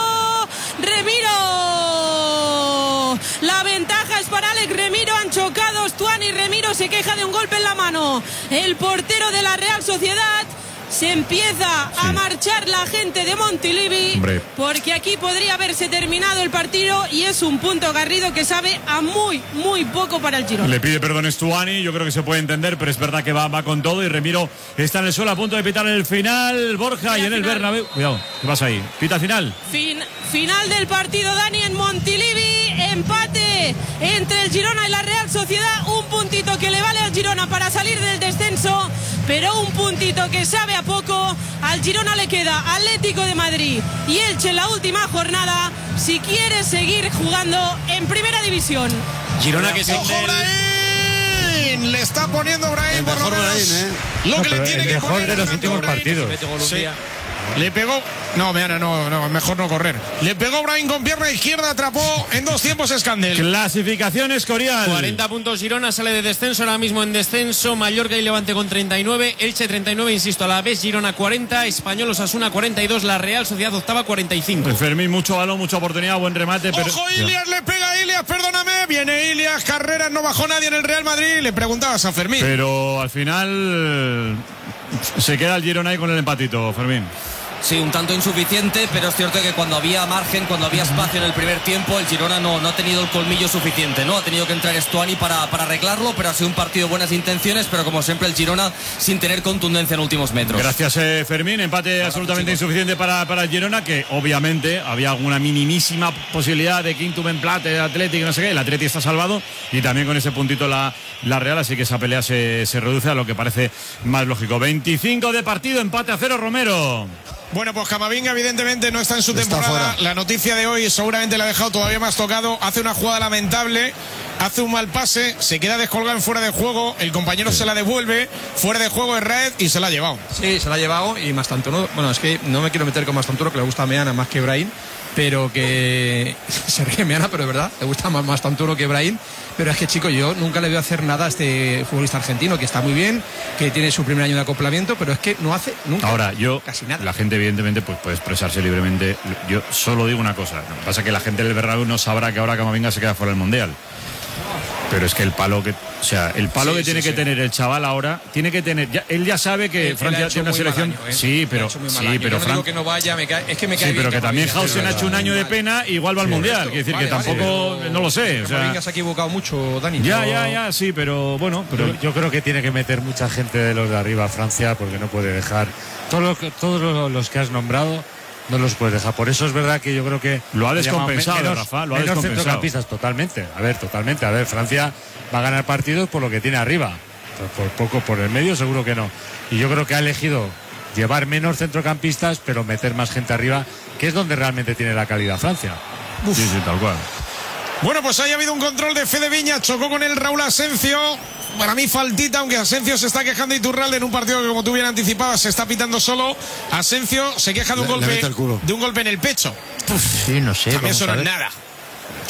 S6: Remiro. La ventaja es para Alex Remiro. Han chocado Stuani y Remiro se queja de un golpe en la mano. El portero de la Real Sociedad. Se empieza sí. a marchar la gente de Montilivi. Hombre. Porque aquí podría haberse terminado el partido y es un punto Garrido que sabe a muy, muy poco para el Girona.
S4: Le pide perdón Stuani, yo creo que se puede entender, pero es verdad que va, va con todo y Remiro está en el suelo a punto de pitar el final. Borja y en el Bernabéu. Cuidado, ¿qué pasa ahí? Pita final.
S6: Fin, final del partido, Dani, en Montilivi. Empate entre el Girona y la Real Sociedad. Un puntito que le vale al Girona para salir del descenso, pero un puntito que sabe a poco. Al Girona le queda Atlético de Madrid y Elche en la última jornada si quiere seguir jugando en primera división.
S1: Girona que se Brahim, le está poniendo Brahim por lo menos Brahim, ¿eh? lo
S7: no,
S1: que le tiene
S7: el
S1: que
S7: mejor
S1: poner
S7: de los últimos
S1: Brahim.
S7: partidos.
S1: Sí. Le pegó. No, mira, no, no, mejor no correr. Le pegó Brahim con pierna izquierda, atrapó en dos tiempos Escandel.
S4: Clasificación Escorial.
S5: cuarenta puntos Girona, sale de descenso, ahora mismo en descenso. Mallorca y Levante con treinta y nueve, Elche treinta y nueve, insisto, a la vez Girona cuarenta, Español Osasuna cuarenta y dos, la Real Sociedad octava cuarenta y cinco.
S4: Fermín, mucho balón, mucha oportunidad, buen remate. Pero...
S1: ¡Ojo, Ilias! Le pega a Ilias, perdóname. Viene Ilias, Carreras, no bajó nadie en el Real Madrid. Le preguntabas a Fermín.
S4: Pero al final se queda el Girona ahí con el empatito, Fermín.
S10: Sí, un tanto insuficiente, pero es cierto que cuando había margen, cuando había espacio en el primer tiempo, el Girona no, no ha tenido el colmillo suficiente, ¿no? Ha tenido que entrar Stuani para, para arreglarlo, pero ha sido un partido de buenas intenciones, pero como siempre el Girona sin tener contundencia en últimos metros.
S4: Gracias, eh, Fermín. Empate claro, absolutamente chicos. insuficiente para, para el Girona, que obviamente había alguna minimísima posibilidad de quintum en plata, el Atlético, no sé qué. El Atlético está salvado y también con ese puntito la, la Real, así que esa pelea se, se reduce a lo que parece más lógico. veinticinco de partido, empate a cero, Romero.
S1: Bueno, pues Camavinga evidentemente no está en su está temporada. Fuera. La noticia de hoy seguramente le ha dejado todavía más tocado. Hace una jugada lamentable, hace un mal pase, se queda descolgado en fuera de juego. El compañero sí. se la devuelve, fuera de juego es Raed y se la ha llevado.
S2: Sí, se la ha llevado y Mastanturo. Bueno, es que no me quiero meter con Mastanturo, que le gusta a Meana más que Brahim, pero que se ríe Meana, pero es verdad, le gusta más Mastanturo que Brahim. Pero es que, chico, yo nunca le veo hacer nada a este futbolista argentino, que está muy bien, que tiene su primer año de acoplamiento, pero es que no hace nunca
S4: Ahora, yo,
S2: casi nada.
S4: La gente, evidentemente, pues puede expresarse libremente. Yo solo digo una cosa. Lo que pasa es que la gente del Bernabéu no sabrá que ahora Camavinga se queda fuera del Mundial. Pero es que el palo que, o sea, el palo sí, que tiene sí, que sí. tener el chaval ahora, tiene que tener, ya, él ya sabe que él, Francia él tiene una selección, año, ¿eh? sí, pero, sí, pero
S2: Fran... que no vaya, me cae, es que me cae
S4: sí, pero que también Hausen ha hecho un año
S2: vale.
S4: de pena, igual va al sí, mundial, quiere decir vale, que tampoco, vale, no lo sé, o sea,
S2: Camavinga se ha equivocado mucho, Dani.
S4: Ya, ya, ya, sí, pero bueno, pero
S7: yo, yo creo que tiene que meter mucha gente de los de arriba a Francia, porque no puede dejar todos los, todos los que has nombrado. No los puedes dejar. Por eso es verdad que yo creo que
S4: lo ha descompensado, menos, Rafa, lo ha
S7: menos
S4: descompensado.
S7: Centrocampistas, totalmente. A ver, totalmente. A ver, Francia va a ganar partidos por lo que tiene arriba. Por poco, por el medio, seguro que no. Y yo creo que ha elegido llevar menos centrocampistas, pero meter más gente arriba, que es donde realmente tiene la calidad Francia.
S4: Uf. Sí, sí, tal cual.
S1: Bueno, pues ahí ha habido un control de Fede Viña, chocó con el Raúl Asencio. Para mí faltita, aunque Asencio se está quejando Iturralde en un partido que, como tú bien anticipabas, se está pitando solo. Asencio se queja de un le, golpe
S8: le
S1: de un golpe en el pecho.
S8: Uf, sí, no sé.
S1: También eso no es nada.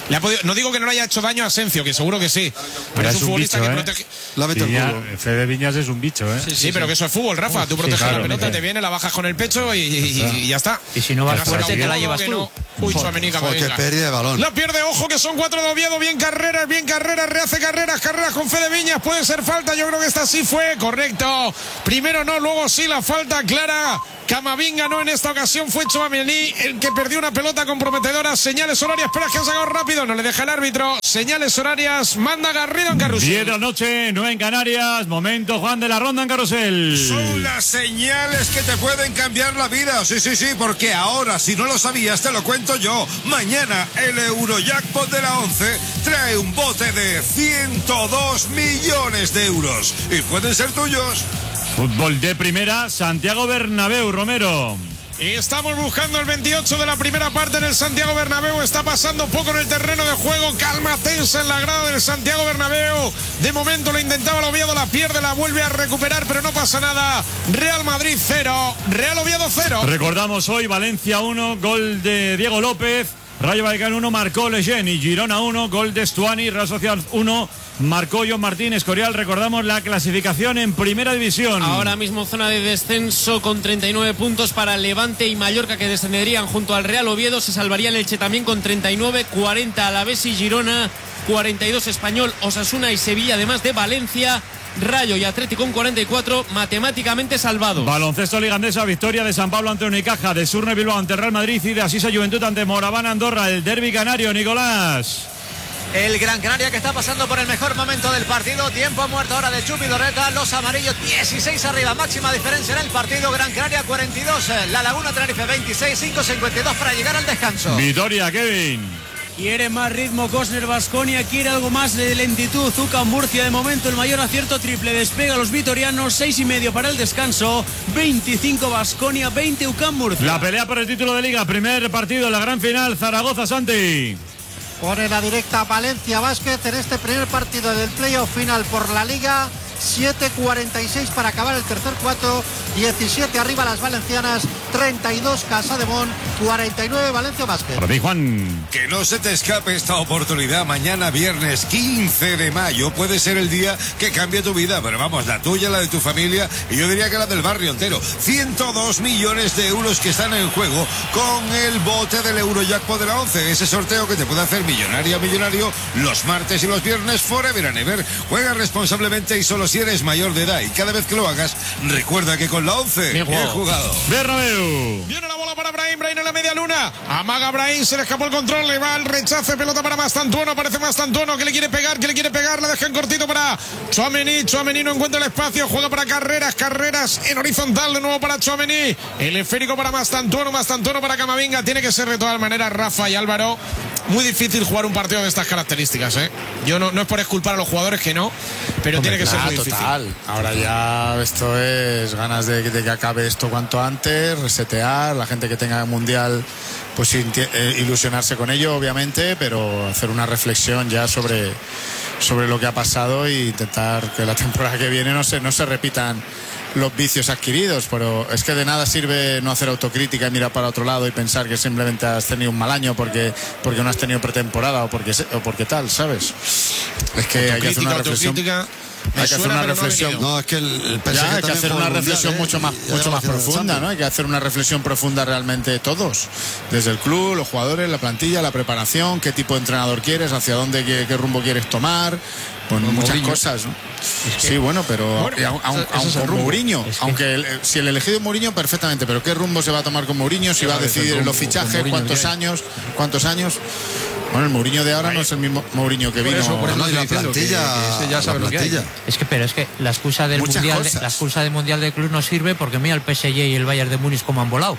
S1: Le ha podido, no digo que no le haya hecho daño a Asencio, que seguro que sí. Pero, pero es un futbolista bicho, que
S7: ¿eh?
S1: protege.
S7: La mete Viña, el culo. Fede Viñas es un bicho, ¿eh?
S1: Sí, sí, sí, sí pero sí. que eso es fútbol, Rafa. Uf, tú proteges sí, claro, la pelota, mire. te viene, la bajas con el pecho y, y, y ya está.
S3: Y si no vas fuerte, te la llevas tú.
S1: No. Uy, Tchouaméni,
S8: que pérdida de balón.
S1: La pierde, ojo, que son cuatro de Oviedo. Bien Carreras, bien Carreras, rehace Carreras, Carreras con Fede Viñas. Puede ser falta, yo creo que esta sí fue correcto. Primero no, luego sí, la falta clara. Camavinga no, en esta ocasión fue Tchouaméni el que perdió una pelota comprometedora. Señales horarias, espera que han sacado rápido, no le deja el árbitro. Señales horarias, manda Garrido en Carrusel.
S4: diez de la noche, nueve en Canarias. Momento, Juan, de la ronda en Carrusel.
S16: Son las señales que te pueden cambiar la vida. Sí, sí, sí, porque ahora, si no lo sabías, te lo cuento yo. Mañana el Eurojackpot de la once trae un bote de ciento dos millones de euros. Y pueden ser tuyos.
S4: Fútbol de primera, Santiago Bernabéu, Romero.
S1: Y estamos buscando el veintiocho de la primera parte en el Santiago Bernabéu. Está pasando poco en el terreno de juego. Calma tensa en la grada del Santiago Bernabéu. De momento lo intentaba el Oviedo, la pierde, la vuelve a recuperar, pero no pasa nada. Real Madrid cero, Real Oviedo cero.
S4: Recordamos hoy Valencia uno, gol de Diego López. Rayo Vallecano uno, marcó Leyen. Y Girona uno, gol de Stuani. Real Sociedad uno, marcó John Martín. Escorial, recordamos la clasificación en primera división.
S5: Ahora mismo zona de descenso con treinta y nueve puntos para Levante y Mallorca, que descenderían junto al Real Oviedo. Se salvaría el Elche también con treinta y nueve, cuarenta Alavés y Girona, cuarenta y dos Español, Osasuna y Sevilla, además de Valencia, Rayo y Atlético con cuarenta y cuatro, matemáticamente salvados.
S4: Baloncesto Liga Andesa, victoria de San Pablo ante Unicaja, de Surne Bilbao ante Real Madrid y de Asisa Juventud ante Moraván Andorra. El derbi canario, Nicolás.
S17: El Gran Canaria que está pasando por el mejor momento del partido. Tiempo muerto ahora de Chupi Loreta. Los amarillos dieciséis arriba. Máxima diferencia en el partido. Gran Canaria cuarenta y dos. La Laguna Tenerife veintiséis. cinco cincuenta y dos para llegar al descanso.
S4: Vitoria, Kevin.
S9: Quiere más ritmo Cosner Baskonia, quiere algo más de lentitud UCAM Murcia. De momento el mayor acierto triple, despega a los vitorianos, seis y medio para el descanso, veinticinco Baskonia, veinte UCAM Murcia.
S4: La pelea por el título de liga, primer partido en la gran final, Zaragoza Santi.
S18: Pone la directa Valencia Vázquez en este primer partido del playoff final por la liga. siete cuarenta y seis para acabar el tercer cuarto, diecisiete arriba las valencianas, treinta y dos Casademont, cuarenta y nueve Valencia Vázquez.
S4: Para ti, Juan.
S16: Que no se te escape esta oportunidad. Mañana viernes quince de mayo puede ser el día que cambie tu vida, pero vamos, la tuya, la de tu familia y yo diría que la del barrio entero. ciento dos millones de euros que están en juego con el bote del Eurojackpot de la once, ese sorteo que te puede hacer millonario a millonario los martes y los viernes forever and ever. Juega responsablemente y solo si eres mayor de edad, y cada vez que lo hagas recuerda que con la once bien jugado, jugado.
S4: Bernabéu.
S1: Viene la bola para Brahim, Brahim en la media luna, amaga Brahim, se le escapó el control, le va el rechace, pelota para Mastantuono, parece Mastantuono que le quiere pegar, que le quiere pegar, le deja en cortito para Tchouaméni, Tchouaméni no encuentra el espacio, juega para Carreras, Carreras en horizontal de nuevo para Tchouaméni, el esférico para Mastantuono, Mastantuono para Camavinga. Tiene que ser de todas maneras, Rafa y Álvaro, muy difícil jugar un partido de estas características, ¿eh? Yo no, no es por exculpar a los jugadores, que no, pero Hombre, tiene que claro, ser muy difícil.
S11: Total. Ahora ya esto es ganas de, de que acabe esto cuanto antes, resetear, la gente que tenga mundial, pues eh, ilusionarse con ello, obviamente, pero hacer una reflexión ya sobre, sobre lo que ha pasado e intentar que la temporada que viene no se, no se repitan los vicios adquiridos, pero es que de nada sirve no hacer autocrítica y mirar para otro lado y pensar que simplemente has tenido un mal año porque, porque no has tenido pretemporada o porque, o porque tal, ¿sabes? Es que hay que hacer una reflexión. Hay que hacer una reflexión.
S8: No, es que el, el P S G
S11: ya, hay que hacer una reflexión
S8: mundial,
S11: mucho
S8: ¿eh?
S11: más, mucho más profunda, ¿no? Hay que hacer una reflexión profunda realmente todos, desde el club, los jugadores, la plantilla, la preparación, qué tipo de entrenador quieres, hacia dónde, qué, qué rumbo quieres tomar, pues muchas Mourinho. cosas, ¿no? Es que, sí, bueno, pero bueno, aun, aun, aun con Mourinho, es que... aunque el, si el elegido es Mourinho, perfectamente, pero qué rumbo se va a tomar con Mourinho, si va a decidir en los fichajes, cuántos años, cuántos años. Bueno, el Mourinho de ahora no es el mismo Mourinho que vino.
S2: Por eso, por eso
S8: no, la plantilla,
S2: que, que ya sabe lo que hay.
S3: Es que, pero es que la excusa del
S8: Muchas
S3: mundial,
S8: cosas.
S3: la excusa del mundial de club no sirve porque mira el P S G y el Bayern de Múnich como han volado.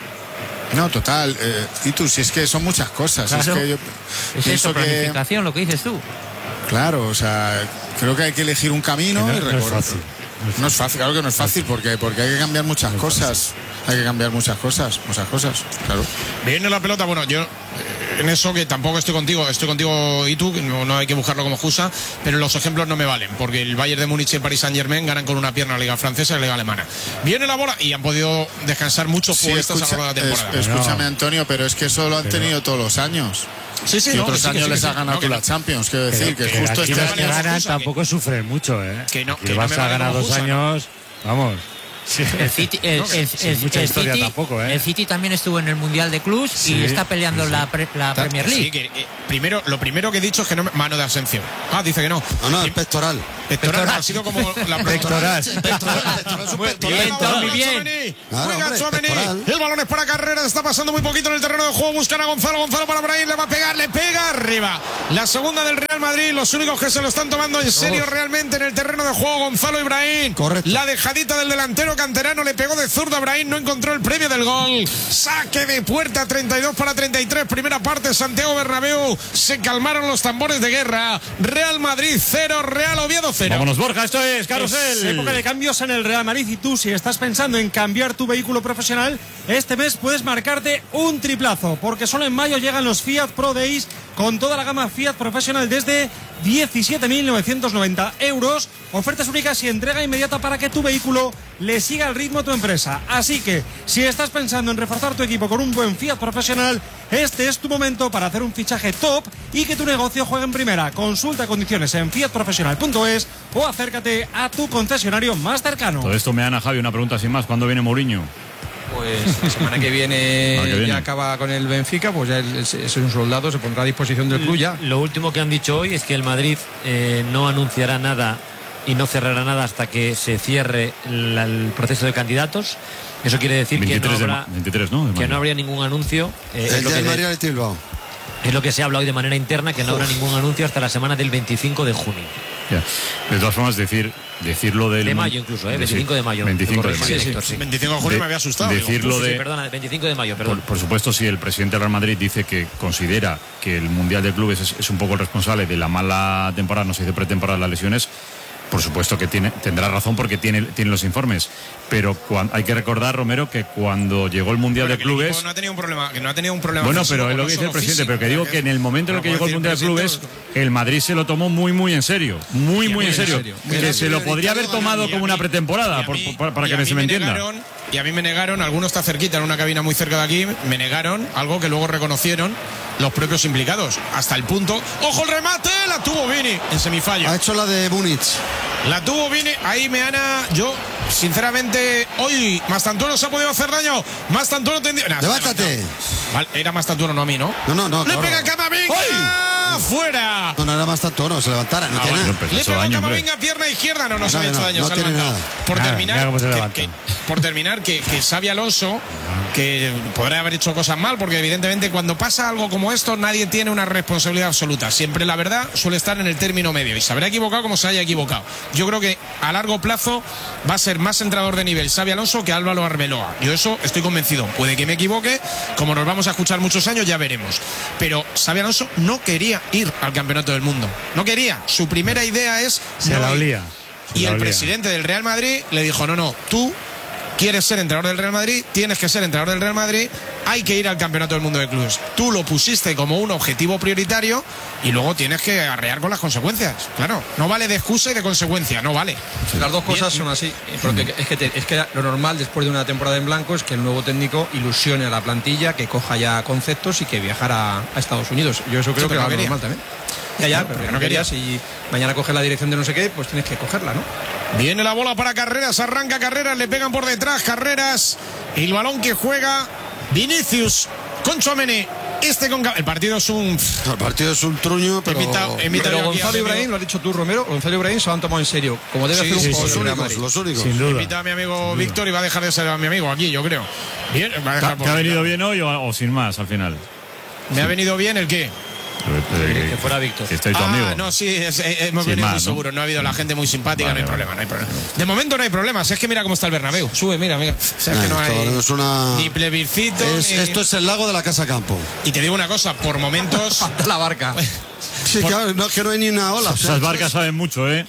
S11: No, total. Eh, y tú, si es que son muchas cosas.
S3: Claro.
S11: Es que yo
S3: es eso, planificación, que... lo que dices tú.
S11: Claro, o sea, creo que hay que elegir un camino
S7: no,
S11: y recorrer.
S7: No es fácil.
S11: No es fácil, claro que no es fácil, porque, porque hay que cambiar muchas no cosas. Hay que cambiar muchas cosas, muchas cosas, claro.
S1: Viene la pelota, bueno, yo en eso que tampoco estoy contigo, estoy contigo y tú, no, no hay que buscarlo como excusa, pero los ejemplos no me valen, porque el Bayern de Múnich y el Paris Saint-Germain ganan con una pierna la Liga Francesa y la Liga Alemana. Viene la bola y han podido descansar muchos futbolistas
S11: sí,
S1: a lo largo de la temporada.
S11: Es, escúchame, Antonio, pero es que eso lo han pero... tenido todos los años. Sí, sí, y no, otros sí, años sí, les sí, ha ganado no, la Champions, quiero decir, que, que justo este
S7: año que ganan tampoco que, sufren mucho, ¿eh?
S1: Que no,
S7: que vas a ganar dos años, vamos.
S19: Sí. El City, el, no, el, el, el, el, City tampoco, ¿eh? el City también estuvo en el Mundial de Clubs sí, y está peleando sí, sí. la, pre, la Premier League.
S1: Sí, que, eh, primero, lo primero que he dicho es que no mano de Asencio. Ah, dice que no.
S8: No, no, el pectoral.
S1: Pectoral, pectoral. Ha sido como la
S7: pectoral.
S1: Muy bien. Juega Tchouaméni. El balón es para Carreras. Está pasando muy poquito en el terreno de juego. Buscan a Gonzalo. Gonzalo para Brahim. Le va a pegar. Le pega arriba. La segunda del Real Madrid. Los únicos que se lo están tomando en serio oh. realmente en el terreno de juego. Gonzalo y Brahim.
S8: Correcto.
S1: La dejadita del delantero canterano le pegó de zurda. Brahim no encontró el premio del gol. Saque de puerta. treinta y dos para treinta y tres. Primera parte. Santiago Bernabéu. Se calmaron los tambores de guerra. Real Madrid cero. Real Oviedo cero.
S4: Vámonos, Borja. Esto es Carrusel.
S14: Es época de cambios en el Real Madrid. Y tú, si estás pensando en cambiar tu vehículo profesional, este mes puedes marcarte un triplazo. Porque solo en mayo llegan los Fiat Pro Days con toda la gama Fiat Professional desde diecisiete mil novecientos noventa euros. Ofertas únicas y entrega inmediata para que tu vehículo le siga el ritmo a tu empresa. Así que, si estás pensando en reforzar tu equipo con un buen Fiat Professional, este es tu momento para hacer un fichaje top y que tu negocio juegue en primera. Consulta condiciones en fiat profesional punto es o acércate a tu concesionario más cercano.
S4: Todo esto me dan a Javi una pregunta sin más. ¿Cuándo viene Mourinho?
S2: Pues la semana que viene, que viene ya acaba con el Benfica, pues ya es, es un soldado, se pondrá a disposición del club ya.
S3: Lo último que han dicho hoy es que el Madrid eh, no anunciará nada y no cerrará nada hasta que se cierre la, el proceso de candidatos. Eso quiere decir que no, habrá,
S4: de, veintitrés, ¿no?
S3: que no habría ningún anuncio.
S8: Eh, el del Madrid al Bilbao.
S3: Es lo que se habla hoy de manera interna, que no habrá ningún anuncio hasta la semana del veinticinco de junio.
S4: Ya. De todas formas, decir, decirlo del...
S3: De mayo incluso, ¿eh? veinticinco de mayo.
S4: veinticinco de
S1: mayo. Sí, sí. Sí. veinticinco de junio de, me había asustado.
S4: Decirlo de...
S3: Sí, perdona, veinticinco de mayo, perdón.
S4: Por, por supuesto, si el presidente del Real Madrid dice que considera que el Mundial de Clubes es, es un poco el responsable de la mala temporada, no se dice pretemporada, las lesiones, por supuesto que tiene, tendrá razón porque tiene, tiene los informes. Pero cuando, hay que recordar, Romero, que cuando llegó el Mundial de Clubes...
S1: No ha tenido un problema, que no ha tenido un problema
S4: bueno,
S1: físico,
S4: pero es lo que dice el presidente, físico, pero que digo que en el momento en el que llegó el Mundial de Clubes, el Madrid se lo tomó muy, muy en serio. Muy, muy en serio. Que se lo podría haber tomado como una pretemporada, por, por, para que se me entienda.
S1: Y a mí me negaron, alguno está cerquita, en una cabina muy cerca de aquí, me negaron algo que luego reconocieron los propios implicados. Hasta el punto... ¡Ojo el remate! La tuvo Vini en semifallo.
S8: Ha hecho la de Múnich.
S1: La tuvo Vini. Ahí Meana, yo, sinceramente, hoy Mastantuono se ha podido hacer daño. Mastantuono tendría... Nah,
S8: ¡Levántate!
S1: Vale, era Mastantuono, no a mí, ¿no?
S8: No, no, no.
S1: ¡Le claro. pega Camavinga! ¡Fuera!
S8: No, no era Mastantuono, se levantara, no ah, tiene
S1: bueno, nada. Le pega Camavinga, pierna izquierda. No, no, no se ha hecho daño,
S8: no
S1: se ha
S8: levantado.
S1: Nada. Por
S7: nada,
S1: terminar,
S7: que,
S1: que, por terminar, que, que Xabi Alonso, que podrá haber hecho cosas mal, porque evidentemente cuando pasa algo como esto, nadie tiene una responsabilidad absoluta. Siempre la verdad suele estar en el término medio y se habrá equivocado como se haya equivocado. Yo creo que a largo plazo va a ser más entrenador de nivel Xabi Alonso que Álvaro Arbeloa. Yo eso estoy convencido. Puede que me equivoque, como nos vamos a escuchar muchos años, ya veremos. Pero Xabi Alonso no quería ir al Campeonato del Mundo. No quería. Su primera idea es...
S7: Se
S1: no
S7: la olía.
S1: Se y la el olía. Presidente del Real Madrid le dijo, no, no, tú quieres ser entrenador del Real Madrid, tienes que ser entrenador del Real Madrid, hay que ir al Campeonato del Mundo de Clubes. Tú lo pusiste como un objetivo prioritario y luego tienes que arrear con las consecuencias. Claro, no vale de excusa y de consecuencia, no vale.
S2: Las dos cosas son así, porque es que, te, es que lo normal después de una temporada en blanco es que el nuevo técnico ilusione a la plantilla, que coja ya conceptos y que viajara a Estados Unidos. Yo eso creo sí, que es normal también. Ya, ya, pero, pero no querías y mañana coger la dirección de no sé qué, pues tienes que cogerla, ¿no?
S1: Viene la bola para Carreras, arranca Carreras, le pegan por detrás Carreras, el balón que juega Vinicius con Tchouaméni. Este con... El partido es un...
S8: El partido es un truño, pero...
S2: Invita, invita pero Gonzalo Ibrahim, lo has dicho tú, Romero, Gonzalo Ibrahim se lo han tomado en serio, como debe sí, hacer un
S8: sí,
S2: jugador
S8: sí, los, los únicos.
S7: Sin duda.
S1: Invita a mi amigo Víctor y va a dejar de ser a mi amigo aquí, yo creo. Bien, va a dejar
S4: ¿Te, ¿te ha venido bien hoy o, o sin más al final?
S1: ¿Me sí. ha venido bien el qué?
S3: Que, que fuera Víctor.
S4: Que estáis tu
S1: ah,
S4: amigo.
S1: no, sí, es, es, hemos sí, venido más, muy ¿no? seguro. No ha habido la gente muy simpática, vale, no hay problema, no hay problema. De momento no hay problema. Si es que mira cómo está el Bernabéu. Sube, mira, mira. O sea, no, es que no hay
S8: es una...
S1: ni plebiscito.
S8: Es,
S1: ni...
S8: Esto es el lago de la Casa Campo.
S1: Y te digo una cosa, por momentos.
S2: la barca.
S8: Sí, claro, no, que no hay ni una ola.
S4: Esas barcas saben mucho, ¿eh?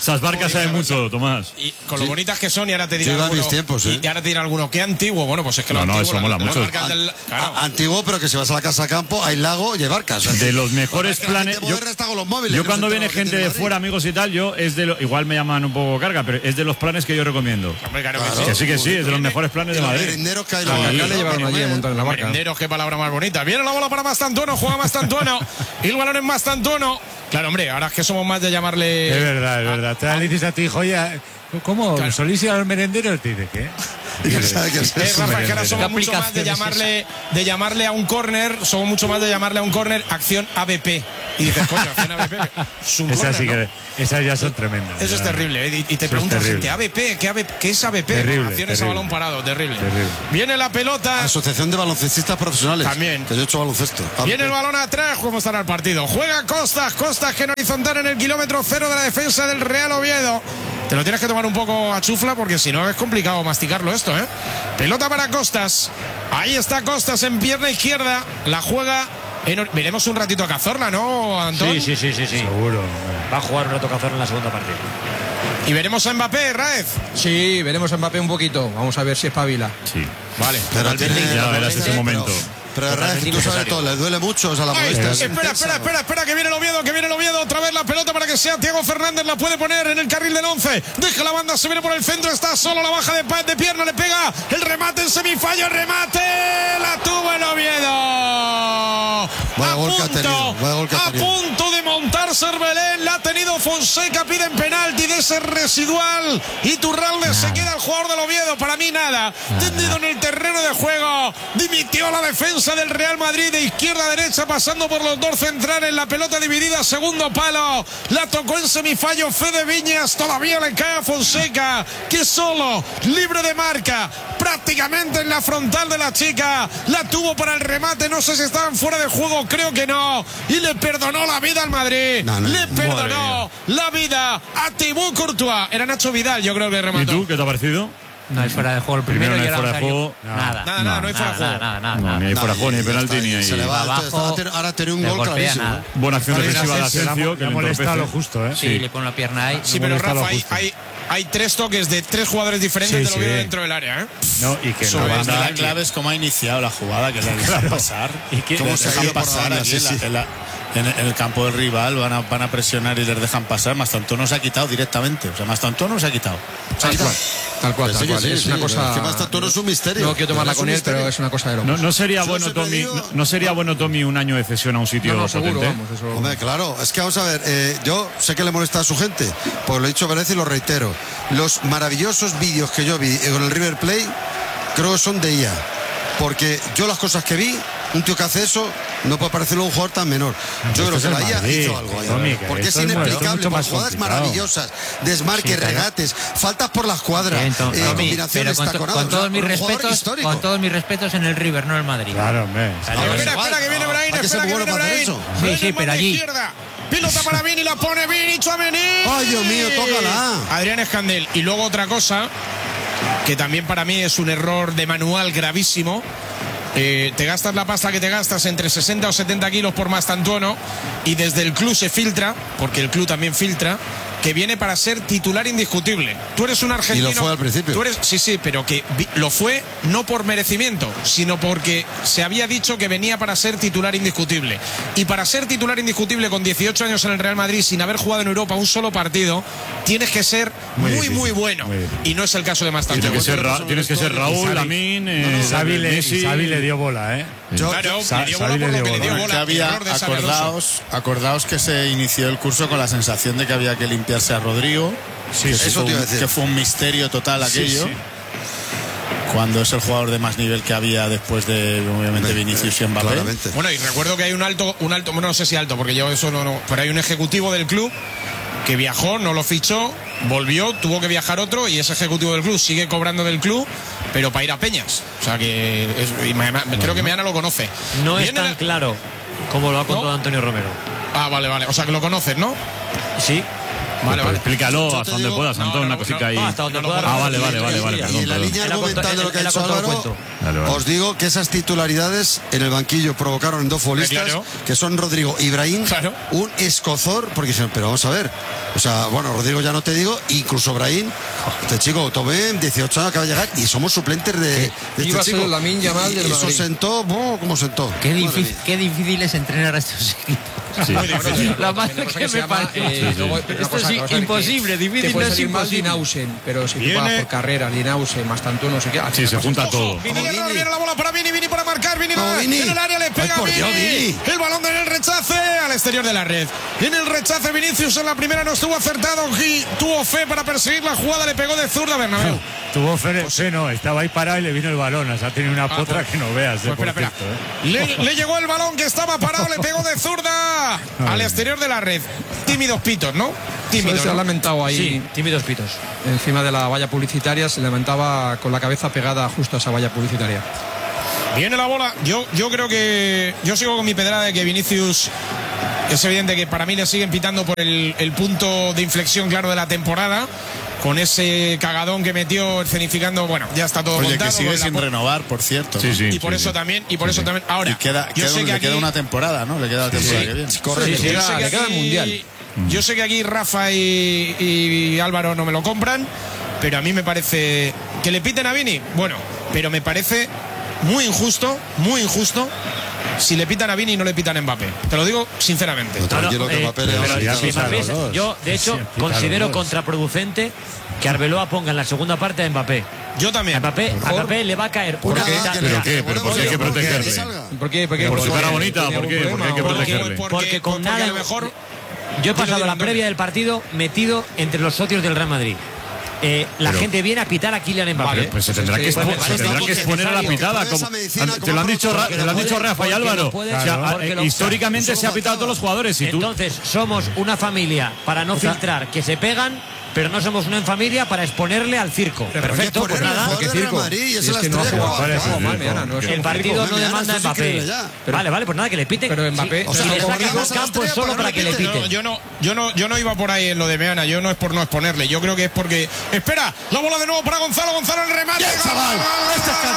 S4: Esas barcas saben mucho, Tomás.
S1: Y con lo bonitas que son, y ahora te dirán
S8: Llevan
S1: alguno,
S8: mis tiempos, ¿eh?
S1: Y ahora te dirán alguno, ¿qué antiguo? Bueno, pues es que
S4: no,
S1: lo
S4: no,
S1: antiguo,
S4: eso mola
S1: la,
S4: mucho.
S1: Del, claro.
S8: A, antiguo, pero que si vas a la casa campo, hay lago y hay barcas.
S4: De los mejores planes. Yo,
S8: los móviles,
S4: yo cuando viene gente de fuera, amigos y tal, yo es de lo, igual me llaman un poco carga, pero es de los planes que yo recomiendo.
S1: Hombre, claro,
S4: claro, que sí, que sí, es de los mejores planes de Madrid.
S8: Merenderos que hay
S2: la le llevaron allí a montar en la barca.
S1: Merenderos, qué palabra más bonita. Viene la bola para Mastantuono, juega Mastantuono. Y el balón es Mastantuono. Claro, hombre, ahora es que somos más de llamarle.
S7: Es verdad, es verdad. Te le dices a ti, joya, ¿cómo? Claro. ¿Solís ir al merendero? Te dice, ¿qué?
S1: Es, es, Rafa, es que ahora somos mucho más de llamarle, de llamarle a un córner, somos mucho más de llamarle a un córner acción A B P. Y dices, coño, acción A B P. Es un
S7: esas,
S1: corner,
S7: sí
S1: ¿no?
S7: que, esas ya son tremendas.
S1: Eso
S7: ya.
S1: es terrible. ¿eh? Y, y te preguntas, gente, ¿A B P? ¿Qué, A B P? ¿Qué es A B P?
S7: Terrible,
S1: Acciones
S7: terrible.
S1: a balón parado, terrible.
S7: terrible.
S1: Viene la pelota.
S8: Asociación de Baloncestistas Profesionales.
S1: También.
S8: Que yo he hecho baloncesto.
S1: Viene el balón atrás, ¿cómo estará el partido? Juega Costas, Costas que en horizontal en el kilómetro cero de la defensa del Real Oviedo. Te lo tienes que tomar un poco a chufla porque si no es complicado masticarlo esto, ¿eh? Pelota para Costas. Ahí está Costas en pierna izquierda. La juega. En... Veremos un ratito a Cazorla, ¿no, Antón?
S3: Sí, sí, sí, sí, sí.
S7: Seguro.
S3: Va a jugar un rato Cazorla en la segunda partida.
S1: Y veremos a Mbappé, Raez.
S2: Sí, veremos a Mbappé un poquito. Vamos a ver si espabila.
S4: Sí.
S1: Vale.
S8: Pero tiene,
S4: ya verás ese momento.
S8: Pero, pero Raez, tú sabes todo, le duele mucho, o sea, la molestia.
S1: Espera, espera, espera, espera, que viene el Oviedo, que viene el Oviedo. Otra vez la pelota para que sea Thiago Fernández. La puede poner en el carril del once. Deja la banda, se viene por el centro. Está solo, la baja de, de pierna, le pega. El remate en semifallo, el remate. La tuvo el Oviedo.
S8: Vaya
S1: a
S8: gol
S1: punto,
S8: que ha tenido, vaya gol que ha
S1: a
S8: tenido.
S1: punto de montar Cervelén. La ha tenido Fonseca, piden penalti de ese residual. Y Turralde se queda el jugador del Oviedo. Para mí nada. Tendido en el terreno de juego. Dimitió la defensa del Real Madrid de izquierda a derecha, pasando por los dos centrales. La pelota dividida, segundo palo. La tocó en semifallo Fede Viñas. Todavía le cae a Fonseca, que solo, libre de marca, prácticamente en la frontal de la chica. La tuvo para el remate. No sé si estaban fuera de juego, creo que no. Y le perdonó la vida al Madrid. No, no, le perdonó la vida a Thibaut Courtois. Era Nacho Vidal, yo creo que remató.
S4: ¿Y tú qué te ha parecido?
S3: No hay fuera de juego el primero,
S4: primero no
S3: y
S4: hay fuera de juego.
S3: Nada,
S1: nada, nada, no hay fuera de juego.
S3: Nada, nada,
S4: no,
S3: nada.
S4: ni hay fuera de juego, ni penalti, ni
S8: Se le
S4: hay.
S8: va
S3: abajo,
S8: ahora tiene un gol clarísimo.
S4: Buena acción defensiva de Asensio, que
S7: le
S4: le
S7: molesta
S4: entorpece.
S7: lo justo, ¿eh?
S3: Sí, sí, le pone la pierna ahí.
S1: Sí, pero Rafa, hay, hay, hay tres toques de tres jugadores diferentes
S7: Sí,
S1: del Oviedo
S7: sí.
S1: dentro del área, ¿eh?
S7: No, y que no
S11: Sobre
S7: va a
S11: la
S7: andar.
S11: clave es cómo ha iniciado la jugada, que le dejan pasar.
S7: ¿Y qué-
S11: ¿Cómo
S7: les
S11: se
S8: dejan
S11: dejan pasar
S8: por
S11: aquí
S8: sí,
S11: en,
S8: sí.
S11: la- en la- en el- en el campo del rival? Van a, van a presionar y les dejan pasar. Mastantuono se ha quitado directamente. O sea, Mastantuono se ha quitado. Se ha
S2: Tal
S11: quitado.
S2: cual, tal cual,
S8: Sí,
S2: tal
S8: sí,
S2: cual.
S8: sí,
S2: Es
S8: sí,
S2: una
S8: es
S2: cosa.
S8: que Mastantuono es un misterio.
S2: No quiero tomarla
S8: Es un
S2: con él,
S8: misterio.
S2: pero es una cosa de locos.
S4: No, no sería
S8: Yo
S4: bueno,
S8: siempre
S4: Tommy.
S8: digo-
S4: No, no sería bueno, Tommy, un año de cesión a un sitio
S2: No, no, seguro,
S4: potente.
S2: vamos, eso.
S8: Hombre, claro, es que vamos a ver, eh, yo sé que le molesta a su gente, pues lo he dicho varias veces y lo reitero. Los maravillosos vídeos que yo vi con el River Plate, creo que son de I A. Porque yo las cosas que vi, un tío que hace eso, no puede parecerlo un jugador tan menor. Yo creo
S7: Esto
S8: que
S7: es
S8: la I A
S7: Madrid,
S8: hizo algo ahí.
S7: Tommy, que
S8: Porque es
S7: esto es
S8: inexplicable,
S7: mucho
S8: por
S7: más
S8: jugadas
S7: complicado.
S8: maravillosas, desmarques,
S3: Sí, claro.
S8: regates, faltas por las cuadras,
S3: Bien, Tom-
S8: eh,
S3: Tommy,
S8: combinaciones,
S3: pero con, to-
S8: taconadas.
S3: con todos mis
S8: Un jugador
S3: respetos,
S8: histórico.
S3: con todos mis respetos en el River, no en el Madrid.
S7: Claro, hombre.
S3: Vale,
S1: Espera,
S3: vale.
S1: espera, que viene Brahim,
S8: Hay que ser
S1: espera que
S8: bueno
S1: viene
S8: para hacer
S1: Brahim.
S8: eso.
S3: Sí,
S1: Viene
S3: sí,
S1: en
S3: pero
S1: banda
S3: allí.
S1: izquierda. Pilota para Vini, la pone Vini, Tchouaméni.
S8: Ay, Dios mío, tócala.
S1: Adrián Escandel. Y luego otra cosa, que también para mí es un error de manual gravísimo. Eh, te gastas la pasta que te gastas entre sesenta o setenta kilos por Mastantuono y desde el club se filtra, porque el club también filtra, que viene para ser titular indiscutible. Tú eres un argentino.
S8: Y lo fue al principio.
S1: Tú eres, sí, sí, pero que vi- lo fue no por merecimiento, sino porque se había dicho que venía para ser titular indiscutible. Y para ser titular indiscutible con dieciocho años en el Real Madrid, sin haber jugado en Europa un solo partido, tienes que ser muy, muy,
S7: difícil,
S1: bueno.
S7: muy difícil.
S1: Y no es el caso de Mastantuono.
S4: Tienes que ser, Ra- tienes que ser Raúl, Lamín, eh,
S7: Y Xavi le,
S4: Messi.
S7: y Xavi le dio bola, ¿eh?
S8: Yo-
S1: Claro,
S7: Sa-
S1: le dio bola
S7: Xavi
S1: por
S7: le
S1: lo
S7: dio
S1: que le dio
S7: bola.
S1: bola.
S11: Que había,
S1: Error de Xavi Alonso.
S11: acordaos, acordaos que se inició el curso con la sensación de que había que limpiarse a Rodrigo.
S8: Sí,
S11: que
S8: eso
S11: fue
S8: te iba a
S11: un-
S8: decir.
S11: que fue un misterio total
S8: Sí,
S11: aquello.
S8: sí.
S11: Cuando es el jugador de más nivel que había después de, obviamente, Vinicius y Mbappé.
S8: Claramente.
S1: Bueno, y recuerdo que hay un alto, un alto, bueno, no sé si alto, porque yo eso no, no, pero hay un ejecutivo del club que viajó, no lo fichó, volvió, tuvo que viajar otro y ese ejecutivo del club sigue cobrando del club, pero para ir a Peñas. O sea que es- y me- me- creo que Meana lo conoce.
S3: No es
S1: Viene
S3: tan
S1: la-
S3: claro como lo ha contado
S1: ¿No?
S3: Antonio Romero.
S1: Ah, vale, vale. O sea que lo conoces, ¿no?
S3: Sí.
S4: Vale, vale. Explícalo hasta donde puedas, Antón, una cosita ahí.
S3: Hasta donde puedas.
S4: Ah, vale, vale, vale, vale.
S8: Y en la línea argumental de lo que ha dicho Álvaro, os digo que esas titularidades en el banquillo provocaron en dos futbolistas, claro, que son Rodrigo y Brahim, claro, un escozor, porque dijeron, pero vamos a ver, o sea, bueno, Rodrigo ya no te digo, incluso Brahim, este chico, Tomé, dieciocho años, acaba de llegar, y somos suplentes de, de este
S2: Iba
S8: chico.
S2: A ser Lamine Yamal del
S8: y eso sentó, oh, ¿cómo sentó?
S19: Qué difícil, qué difícil es entrenar a estos equipos.
S2: Sí.
S19: Muy difícil. La madre que, que me parió. Eh,
S2: luego,
S19: Esto
S2: cosa,
S19: es imposible, difícil
S2: no
S19: es imposible.
S2: Linausen, pero si tú vas por carrera, Linausen, más tanto no sé qué.
S4: Sí, se junta todo.
S1: Vini, viene la bola para Vini, Vini para marcar, Vini en el área, le pega a Vini. El balón en el rechace al exterior de la red. En el rechace Vinicius en la primera no estuvo acertado, y tuvo fe para perseguir la jugada, le pegó de zurda a Bernabéu.
S7: Tuvo fe, fe, no, estaba ahí parado y le vino el balón, o sea, tiene una potra ah, pues, que no veas.
S1: Pues,
S7: eh,
S1: espera, espera.
S7: Cierto, eh.
S1: le, le llegó el balón que estaba parado, le pegó de zurda al exterior de la red. Tímidos pitos, ¿no? Tímidos.
S2: Se ha
S1: ¿no?
S2: lamentado ahí.
S3: Sí, tímidos pitos.
S2: Encima de la valla publicitaria, se lamentaba con la cabeza pegada justo a esa valla publicitaria.
S1: Viene la bola. Yo, yo creo que. Yo sigo con mi pedrada de que Vinicius. Es evidente que para mí le siguen pitando por el, el punto de inflexión claro de la temporada. Con ese cagadón que metió escenificando, bueno, ya está todo
S11: Oye,
S1: montado.
S11: que sigue sin renovar, por cierto.
S1: Sí, sí, y por sí, eso sí. también, y por sí, eso sí. también. Ahora,
S11: y queda,
S1: yo
S11: queda,
S1: sé que
S11: le
S1: aquí,
S11: queda una temporada, ¿no? Le queda la temporada sí, que viene.
S1: Correcto. Sí, sí, yo sé que
S2: le
S1: aquí,
S2: queda el mundial.
S1: Yo sé que aquí Rafa y, y Álvaro no me lo compran, pero a mí me parece que le piten a Vini. Bueno, pero me parece muy injusto, muy injusto. Si le pitan a Vini y no le pitan a Mbappé. Te lo digo sinceramente.
S8: No, tranquilo, que Mbappé le
S3: Mbappé, yo, de hecho, sí, considero contraproducente que Arbeloa ponga en la segunda parte a Mbappé.
S1: Yo también.
S3: A Mbappé, a Mbappé le va a caer
S4: ¿Por
S3: una
S4: qué? ¿Pero qué? ¿Pero por qué hay que protegerle?
S2: ¿Por qué? ¿Por qué?
S4: Por su cara bonita, ¿por qué? ¿Por qué hay que protegerle?
S3: Porque, porque con porque nada mejor. Yo he pasado la previa del partido metido entre los socios del Real Madrid. Eh, la pero, gente viene a pitar a Kylian Mbappé. Vale,
S4: pues se tendrá que, expo se tendrá que exponer a la pitada. Como, te lo han dicho, te lo han dicho Rafa y Álvaro. Puede, o sea, eh, históricamente se ha pitado a todos los jugadores. Y
S3: Entonces, tú... somos una familia para no o sea, filtrar que se pegan, pero no somos una familia para exponerle al circo.
S8: Perfecto, pues nada.
S2: ¿Qué circo? Es que no ha jugado mal,
S3: el partido no demanda a Mbappé. Vale, vale, pues nada, que le piten.
S2: Pero Mbappé,
S3: si le sacan un campo es solo para que le piten.
S1: Yo no, yo no, yo no iba por ahí en lo de Meana. Yo no es por no exponerle. Yo creo que es porque. Espera, la bola de nuevo para Gonzalo. Gonzalo el remate.